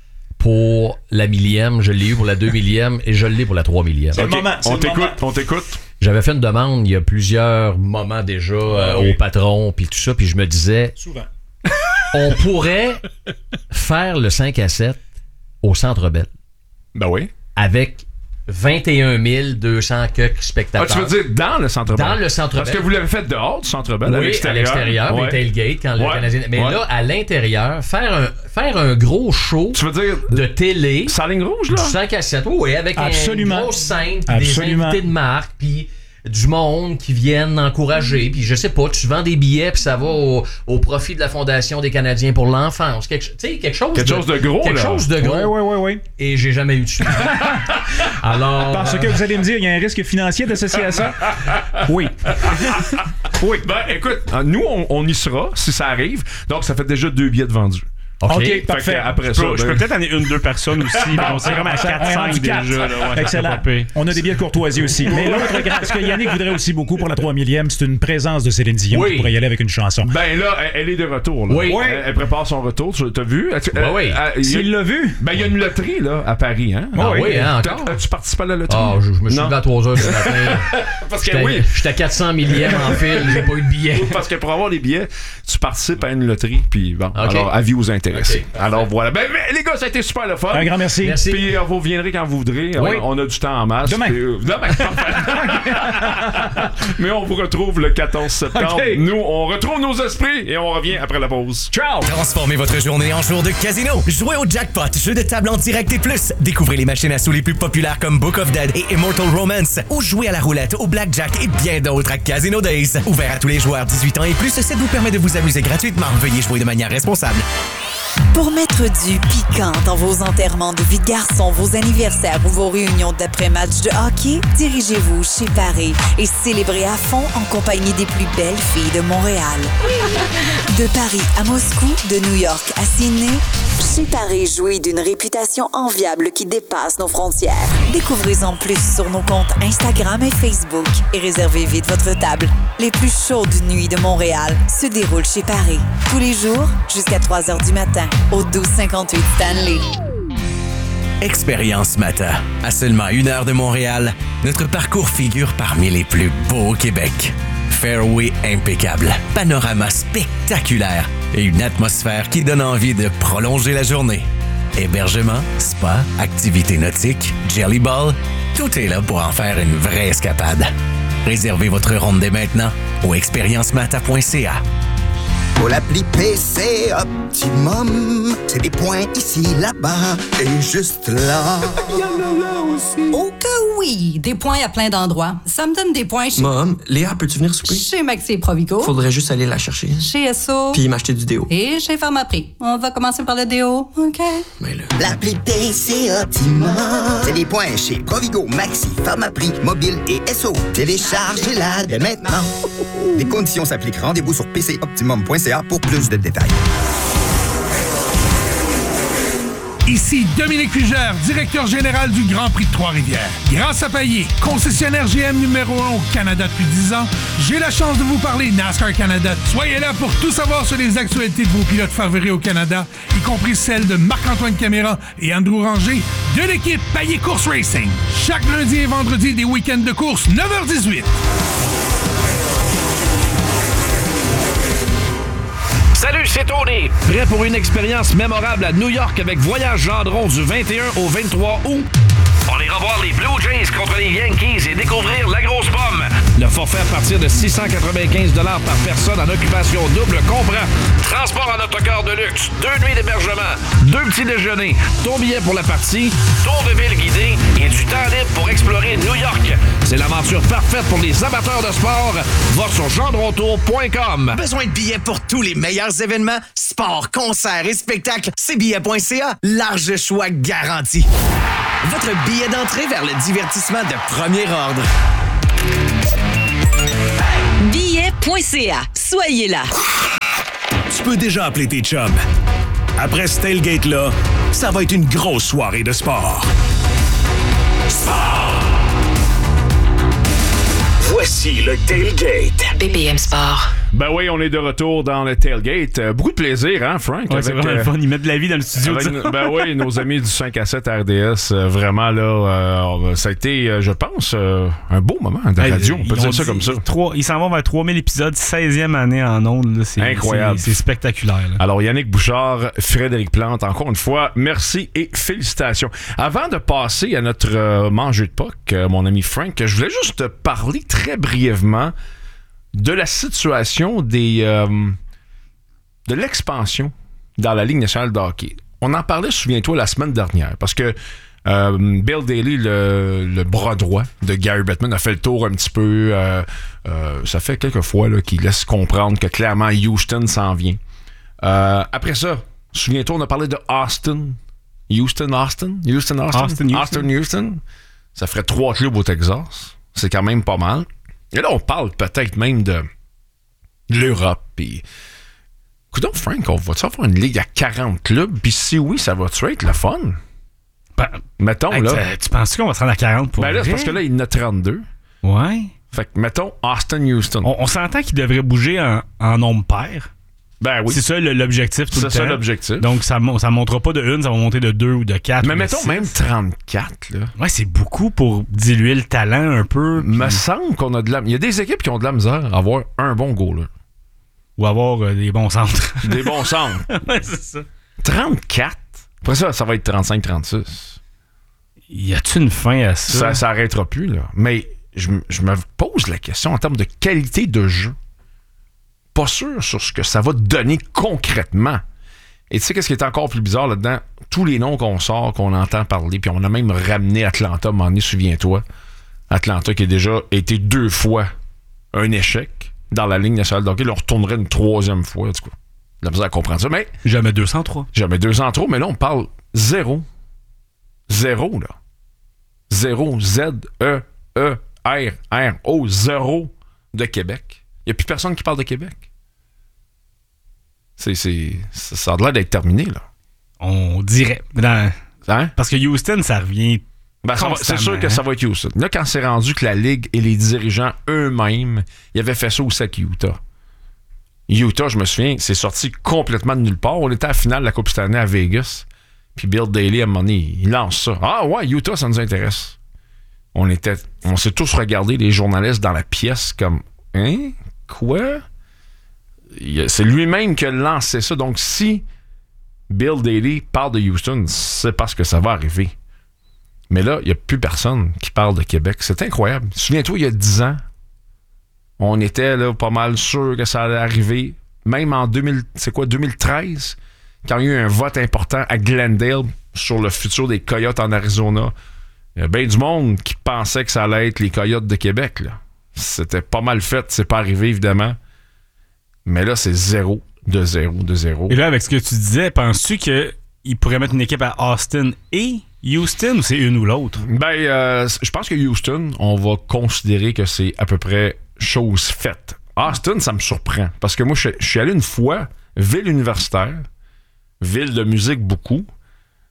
pour la millième, je l'ai eu pour la deux millième et je l'ai pour la trois millième. C'est okay. le moment, c'est on le t'écoute, moment. on t'écoute. J'avais fait une demande il y a plusieurs moments déjà euh, oui. au patron puis tout ça, puis je me disais souvent on pourrait faire le cinq à sept au Centre Bell. Ben oui. Avec vingt et un mille deux cents spectateurs. Ah, tu veux dire dans le Centre Bell? Dans le Centre Bell. Parce que vous l'avez fait dehors du Centre Bell, oui, à l'extérieur. à l'extérieur, ouais. les tailgates, quand ouais. le Canadien... Mais ouais. là, à l'intérieur, faire un, faire un gros show tu veux dire de télé... Sans ligne rouge, là? Du cinq à sept, oui, avec Absolument. une grosse scène, puis des invités de marque, puis... du monde qui viennent encourager, puis je sais pas, tu vends des billets puis ça va au, au profit de la Fondation des Canadiens pour l'enfance, quelque, quelque chose quelque de, chose de gros quelque là. chose de gros. Ouais, ouais, ouais, ouais. Et j'ai jamais eu de suite. Alors parce que vous allez me dire, il y a un risque financier associé à ça. Oui. Oui. Ben écoute, nous on, on y sera si ça arrive. Donc ça fait déjà deux billets de vendus. OK, okay parfait. Après je ça, peux, ben... je peux peut-être amener une deux personnes aussi. On serait comme à quatre cinq déjà. Là, ouais, excellent. On a des billets de courtoisie aussi. Mais l'autre, ce que Yannick voudrait aussi beaucoup pour la trois millième, c'est une présence de Céline Dion oui. qui pourrait y aller avec une chanson. Ben là, elle est de retour. Là. Oui. Elle, elle prépare son retour. Tu as vu? Oui, oui. S'il l'a vu? Ben il y a une loterie là, à Paris. Hein? Ah oui, oui hein, encore? Tu participes à la loterie? Ah, je, je me suis levé à trois heures du matin. Parce que oui. J'étais à quatre cents millième en fil, j'ai pas eu de billet. Parce que pour avoir des billets, tu participes à une loterie. Puis bon, okay. Alors avis aux intéressés. Okay. Alors voilà. Ben, ben, les gars, ça a été super le fun. Un grand merci. merci. Puis euh, vous viendrez quand vous voudrez. Oui. On, on a du temps en masse. Demain. Puis, euh, demain, parfait. Mais on vous retrouve le quatorze septembre. Okay. Nous, on retrouve nos esprits et on revient après la pause. Ciao! Transformez votre journée en jour de casino. Jouez au jackpot, jeu de table en direct et plus. Découvrez les machines à sous les plus populaires comme Book of Dead et Immortal Romance. Ou jouez à la roulette, au blackjack et bien d'autres à Casino Days. Ouvert à tous les joueurs dix-huit ans et plus, ça vous permet de vous amuser gratuitement. Veuillez jouer de manière responsable. Pour mettre du piquant dans vos enterrements de vie de garçon, vos anniversaires ou vos réunions d'après-match de hockey, dirigez-vous chez Paré et célébrez à fond en compagnie des plus belles filles de Montréal. De Paris à Moscou, de New York à Sydney, chez Paré jouit d'une réputation enviable qui dépasse nos frontières. Découvrez-en plus sur nos comptes Instagram et Facebook et réservez vite votre table. Les plus chaudes nuits de Montréal se déroulent chez Paré. Tous les jours, jusqu'à trois heures du matin, au douze cinquante-huit Stanley. Expérience Mata. À seulement une heure de Montréal, notre parcours figure parmi les plus beaux au Québec. Fairway impeccable, panorama spectaculaire et une atmosphère qui donne envie de prolonger la journée. Hébergement, spa, activités nautiques, jelly ball, tout est là pour en faire une vraie escapade. Réservez votre ronde dès maintenant au expérience mata point c a. Pour l'appli P C Optimum, c'est des points ici, là-bas et juste là. Il y en a là aussi. Oh que oui, des points à plein d'endroits. Ça me donne des points chez... Mom, Léa, peux-tu venir souper? Chez Maxi et Provigo. Faudrait juste aller la chercher. Chez S O. Puis m'acheter du déo. Et chez Pharmaprix. On va commencer par le déo, OK? Mais là... L'appli P C Optimum, c'est des points chez Provigo, Maxi, Pharmaprix, Mobile et S O. Téléchargez-la dès maintenant. Les conditions s'appliquent. Rendez-vous sur p c optimum point c a pour plus de détails. Ici Dominique Fugère, directeur général du Grand Prix de Trois-Rivières. Grâce à Payet, concessionnaire G M numéro un au Canada depuis dix ans, j'ai la chance de vous parler NASCAR Canada. Soyez là pour tout savoir sur les actualités de vos pilotes favoris au Canada, y compris celles de Marc-Antoine Caméra et Andrew Ranger de l'équipe Payet Course Racing. Chaque lundi et vendredi des week-ends de course, neuf heures dix-huit. Salut, c'est Tony. Prêt pour une expérience mémorable à New York avec Voyage Gendron du vingt et un au vingt-trois août? On ira voir les Blue Jays contre les Yankees et découvrir la grosse pomme. Le forfait à partir de six cent quatre-vingt-quinze dollars par personne en occupation double comprend transport en autocar de luxe, deux nuits d'hébergement, deux petits déjeuners, ton billet pour la partie, tour de ville guidé et du temps libre pour explorer New York. C'est l'aventure parfaite pour les amateurs de sport. Va sur gendrontour point com. Besoin de billets pour tous les meilleurs événements, sports, concerts et spectacles? C billets point c a. Large choix garanti. Votre billet d'entrée vers le divertissement de premier ordre. billets point c a. Soyez là. Tu peux déjà appeler tes chums. Après ce tailgate-là, ça va être une grosse soirée de sport. Sport. Voici le Tailgate. B P M Sport. Ben oui, on est de retour dans le Tailgate. Euh, beaucoup de plaisir, hein, Frank? Ouais, c'est vraiment le fun. Ils mettent de la vie dans le studio. Avec, ben oui, nos amis du cinq à sept R D S, euh, vraiment, là, euh, ça a été, euh, je pense, euh, un beau moment de hey, radio. On peut dire ça dit, comme ça. trois, ils s'en vont vers trois mille épisodes, seizième année en ondes. Là, c'est, incroyable. C'est, c'est spectaculaire. Là. Alors, Yannick Bouchard, Frédéric Plante, encore une fois, merci et félicitations. Avant de passer à notre euh, manger de Pâques, euh, mon ami Frank, je voulais juste te parler très brièvement de la situation des euh, de l'expansion dans la Ligue nationale de hockey. On en parlait, souviens-toi, la semaine dernière, parce que euh, Bill Daly, le, le bras droit de Gary Bettman, a fait le tour un petit peu. Euh, euh, ça fait quelques fois là, qu'il laisse comprendre que clairement Houston s'en vient. Euh, après ça, souviens-toi, on a parlé de Austin. Houston, Austin? Houston, Austin? Austin, Houston. Austin, Houston. Ça ferait trois clubs au Texas. C'est quand même pas mal. Et là, on parle peut-être même de l'Europe. Puis, écoute, Frank, on va-tu avoir une ligue à quarante clubs? Puis si oui, ça va-tu être le fun? Ben, mettons, hey, là. Tu penses qu'on va se rendre à quarante pour Ben là, c'est parce que là, il y en a trente-deux. Ouais. Fait que, mettons, Austin-Houston. On, on s'entend qu'il devrait bouger en, en nombre pair. Ben oui. C'est ça le, l'objectif tout c'est le temps. C'est ça l'objectif. Donc, ça ne montera pas de une, ça va monter de deux ou de quatre. Mais ou de mettons six. même trente-quatre, là. Ouais, c'est beaucoup pour diluer le talent un peu. Puis... me semble qu'on a de la... Il y a des équipes qui ont de la misère à avoir un bon goaler. Ou avoir euh, des bons centres. Des bons centres. Ouais, c'est ça. trente-quatre. Après ça, ça va être trente-cinq trente-six. Y a-tu une fin à ça? Ça s'arrêtera plus, là. Mais je, je me pose la question en termes de qualité de jeu. Pas sûr sur ce que ça va donner concrètement. Et tu sais qu'est-ce qui est encore plus bizarre là-dedans? Tous les noms qu'on sort, qu'on entend parler, puis on a même ramené Atlanta, à un moment donné, souviens-toi. Atlanta qui a déjà été deux fois un échec dans la Ligue nationale de hockey. Là, on retournerait une troisième fois, en tout cas. La misère à comprendre ça, mais... Jamais deux cent trois. Jamais deux cent trois, mais là, on parle zéro. Zéro, là. Zéro. Z E E R R O. Zéro de Québec. Il n'y a plus personne qui parle de Québec. C'est, c'est, ça a l'air d'être terminé, là. On dirait. Dans... Hein? Parce que Houston, ça revient. Ben, ça va, c'est sûr que ça va être Houston. Là, quand c'est rendu que la Ligue et les dirigeants eux-mêmes, ils avaient fait ça aussi avec Utah. Utah, je me souviens, c'est sorti complètement de nulle part. On était à la finale de la Coupe Stanley à Vegas. Puis Bill Daly, à un moment donné, il lance ça. Ah ouais, Utah, ça nous intéresse. On était, on s'est tous regardés, les journalistes, dans la pièce, comme hein? Quoi? C'est lui-même qui a lancé ça. Donc, si Bill Daly parle de Houston, c'est parce que ça va arriver. Mais là, il n'y a plus personne qui parle de Québec. C'est incroyable. Souviens-toi, il y a dix ans, on était là pas mal sûr que ça allait arriver. Même en deux mille, c'est quoi, deux mille treize, quand il y a eu un vote important à Glendale sur le futur des Coyotes en Arizona, il y a bien du monde qui pensait que ça allait être les Coyotes de Québec, là. C'était pas mal fait, c'est pas arrivé, évidemment. Mais là, c'est zéro, de zéro, de zéro. Et là, avec ce que tu disais, penses-tu qu'il pourrait mettre une équipe à Austin et Houston ou c'est une ou l'autre? Ben, euh, je pense que Houston, on va considérer que c'est à peu près chose faite. Austin, ça me surprend. Parce que moi, je, je suis allé une fois, ville universitaire, ville de musique beaucoup.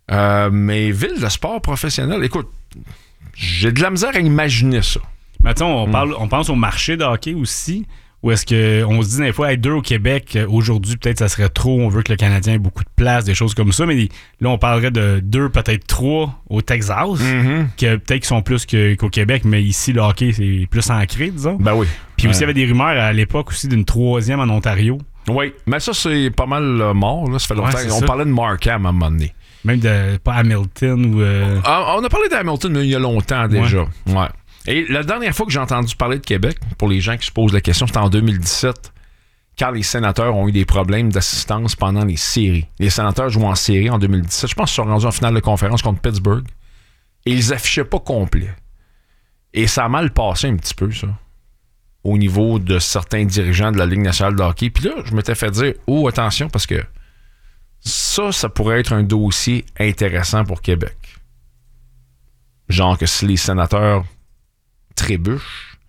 Euh, mais ville de sport professionnel, écoute, j'ai de la misère à imaginer ça. Mais attends, on, parle, on pense au marché de hockey aussi. Ou est-ce qu'on se dit des fois, hey, deux au Québec, aujourd'hui, peut-être ça serait trop, on veut que le Canadien ait beaucoup de place, des choses comme ça, mais là, on parlerait de deux, peut-être trois au Texas, mm-hmm. que peut-être qu'ils sont plus que, qu'au Québec, mais ici, le hockey, c'est plus ancré, disons. Ben oui. Puis aussi, il y euh... avait des rumeurs à l'époque aussi d'une troisième en Ontario. Oui, mais ça, c'est pas mal euh, mort, là, ça fait longtemps. Ouais, on ça. parlait de Markham à un moment donné. Même de, pas Hamilton ou... Euh... Ah, on a parlé d'Hamilton, mais il y a longtemps déjà. Ouais. ouais. Et la dernière fois que j'ai entendu parler de Québec, pour les gens qui se posent la question, c'était en deux mille dix-sept, quand les sénateurs ont eu des problèmes d'assistance pendant les séries. Les sénateurs jouent en série en deux mille dix-sept. Je pense qu'ils sont rendus en finale de conférence contre Pittsburgh. Et ils affichaient pas complet. Et ça a mal passé un petit peu, ça, au niveau de certains dirigeants de la Ligue nationale de hockey. Puis là, je m'étais fait dire, oh, attention, parce que ça, ça pourrait être un dossier intéressant pour Québec. Genre que si les sénateurs trébuchent,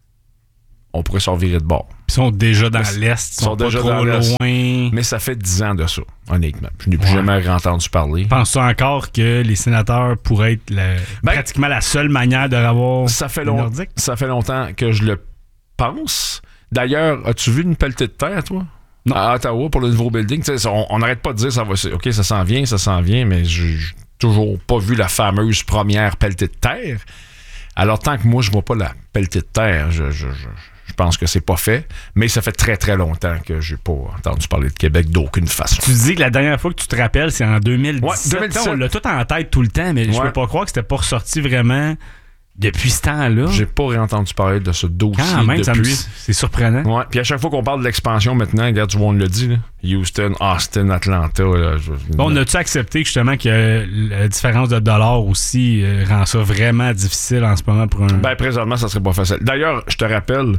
on pourrait s'en virer de bord. Ils sont déjà dans mais l'Est, ils sont, sont pas déjà trop dans loin. Mais ça fait dix ans de ça, honnêtement. Je n'ai plus ouais. jamais entendu parler. Penses-tu encore que les sénateurs pourraient être la, ben, pratiquement la seule manière de avoir ça fait, long, ça fait longtemps que je le pense. D'ailleurs, as-tu vu une pelletée de terre, toi? Non. À Ottawa, pour le nouveau building? On n'arrête pas de dire ça va, OK, ça s'en vient, ça s'en vient, mais j'ai toujours pas vu la fameuse première pelletée de terre. Alors, tant que moi, je vois pas la pelletée de terre, je, je, je, je pense que c'est pas fait. Mais ça fait très, très longtemps que j'ai pas entendu parler de Québec d'aucune façon. Tu dis que la dernière fois que tu te rappelles, c'est en deux mille dix-sept. Ouais, deux mille dix-sept. On l'a tout en tête tout le temps, mais ouais. je peux pas croire que c'était pas ressorti vraiment depuis ce temps-là. J'ai pas réentendu parler de ce dossier Quand même, depuis. Ça me, c'est surprenant. Ouais. Puis à chaque fois qu'on parle de l'expansion maintenant, regarde, tu vois, on le dit, là. Houston, Austin, Atlanta. Là, je... Bon, on a-tu accepté justement que la différence de dollars aussi euh, rend ça vraiment difficile en ce moment pour un... Ben, présentement, ça serait pas facile. D'ailleurs, je te rappelle,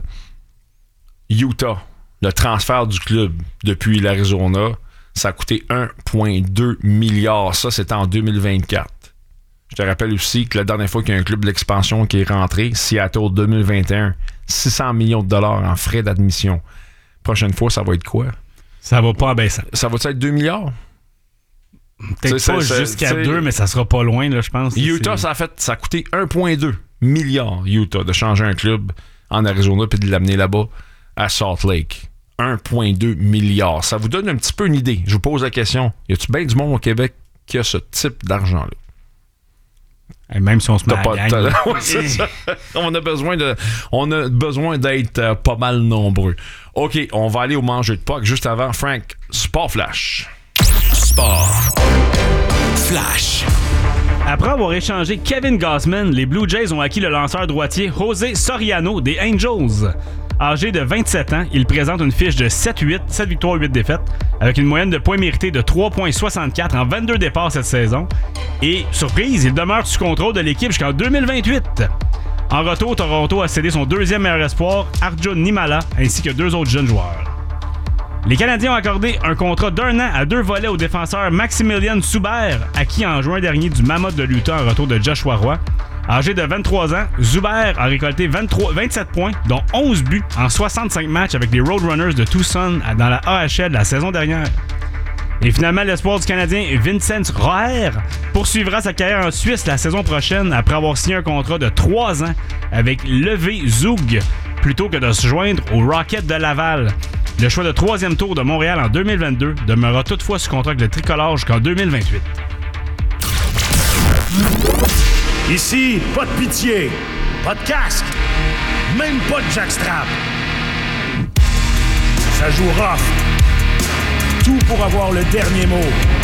Utah, le transfert du club depuis l'Arizona, ça a coûté un virgule deux milliard. Ça, c'était en deux mille vingt-quatre. Je te rappelle aussi que la dernière fois qu'il y a un club d'expansion qui est rentré, Seattle deux mille vingt et un, six cents millions de dollars en frais d'admission. Prochaine fois, ça va être quoi? Ça va pas en baissant. Ça va être deux milliards? Peut-être c'est, pas c'est, jusqu'à deux, mais ça sera pas loin, là, je pense. Utah, ça a, fait, ça a coûté un virgule deux milliard, Utah, de changer un club en Arizona puis de l'amener là-bas à Salt Lake. un virgule deux milliard. Ça vous donne un petit peu une idée. Je vous pose la question. Y a-tu bien du monde au Québec qui a ce type d'argent-là? Et même si on se met T'as à la gang. Ouais, c'est ça. On a besoin de, on a besoin d'être euh, pas mal nombreux. OK, on va aller au manger de Pâques. Juste avant, Frank, Sport Flash. Sport Flash. Après avoir échangé Kevin Gausman, les Blue Jays ont acquis le lanceur droitier José Soriano des Angels. Âgé de vingt-sept ans, il présente une fiche de sept huit, sept victoires, huit défaites, avec une moyenne de points mérités de trois virgule soixante-quatre en vingt-deux départs cette saison. Et, surprise, il demeure sous contrôle de l'équipe jusqu'en deux mille vingt-huit. En retour, Toronto a cédé son deuxième meilleur espoir, Arjun Nimala, ainsi que deux autres jeunes joueurs. Les Canadiens ont accordé un contrat d'un an à deux volets au défenseur Maximilian Zuber, acquis en juin dernier du Mammoth de l'Utah en retour de Joshua Roy. Âgé de vingt-trois ans, Zuber a récolté vingt-trois, vingt-sept points, dont onze buts en soixante-cinq matchs avec les Roadrunners de Tucson dans la A H L la saison dernière. Et finalement, l'espoir du Canadien Vincent Roer poursuivra sa carrière en Suisse la saison prochaine après avoir signé un contrat de trois ans avec Levé Zug plutôt que de se joindre aux Rockets de Laval. Le choix de troisième tour de Montréal en deux mille vingt-deux demeurera toutefois sous contrat avec le tricolore jusqu'en deux mille vingt-huit. Ici, pas de pitié, pas de casque, même pas de jackstrap. Ça joue rough. Tout pour avoir le dernier mot.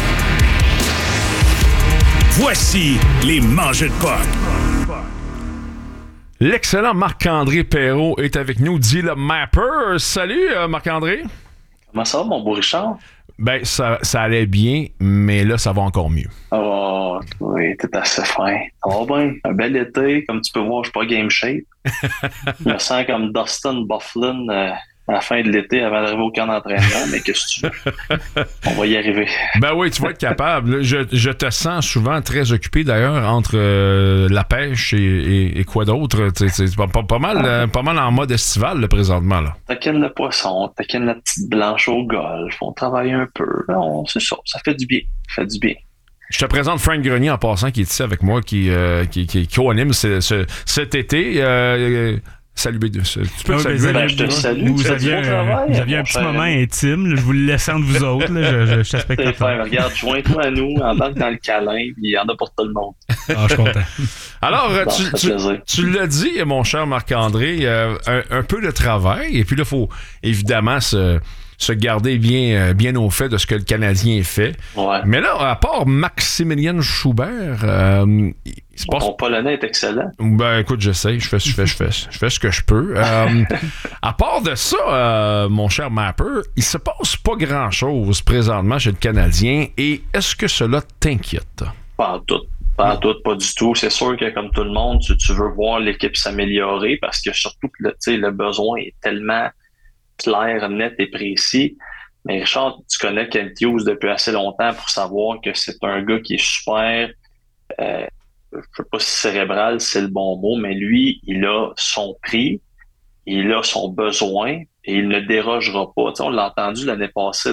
Voici les mangeux de Pâques. L'excellent Marc-André Perrault est avec nous, dit le Mapper. Salut euh, Marc-André. Comment ça va, mon beau Richard? Ben, ça, ça allait bien, mais là, ça va encore mieux. Oh, oui, t'es assez fin. Ça va bien. Un bel été, comme tu peux voir, je suis pas game shape. Je me sens comme Dustin Byfuglien euh, à la fin de l'été avant d'arriver au camp d'entraînement, mais qu'est-ce que tu veux? On va y arriver. Ben oui, tu vas être capable. Je, je te sens souvent très occupé, d'ailleurs, entre euh, la pêche et, et, et quoi d'autre. C'est, c'est pas, pas, pas, mal, euh, pas mal en mode estival, là, présentement. Là. Taquine le poisson, taquine la petite blanche au golf, on travaille un peu. On, c'est ça, ça fait du bien. Ça fait du bien. Je te présente Frank Grenier en passant, qui est ici avec moi, qui, euh, qui, qui, qui co-anime ce, ce, cet été. Euh, salut B deux. Tu peux ah, saluer. Ben, je te salue. Vous aviez un, vous aviez un petit moment intime. Là, je vous le laisse entre vous autres. Là, je, je, je t'aspecte pas. Regarde, joins-toi à nous, embarque dans le câlin, puis il y en a pour tout le monde. Ah, je suis content. Alors, bon, tu, tu, tu l'as dit, mon cher Marc-André, euh, un, un peu de travail. Et puis là, il faut évidemment se... se garder bien, bien au fait de ce que le Canadien fait. Ouais. Mais là, à part Maximilien Schubert, euh, il se passe... Ton polonais est excellent. Ben, écoute, j'essaie, je fais, je fais, je fais, je fais ce que je peux. Euh, à part de ça, euh, mon cher Mapper, il se passe pas grand-chose présentement chez le Canadien. Et est-ce que cela t'inquiète? Pas en tout. Pas en tout, pas du tout. C'est sûr que, comme tout le monde, tu, tu veux voir l'équipe s'améliorer parce que surtout que le, le besoin est tellement clair, net et précis. Mais Richard, tu connais Kent Hughes depuis assez longtemps pour savoir que c'est un gars qui est super, euh, je sais pas si cérébral, c'est le bon mot, mais lui, il a son prix, il a son besoin et il ne dérogera pas. Tu sais, on l'a entendu l'année passée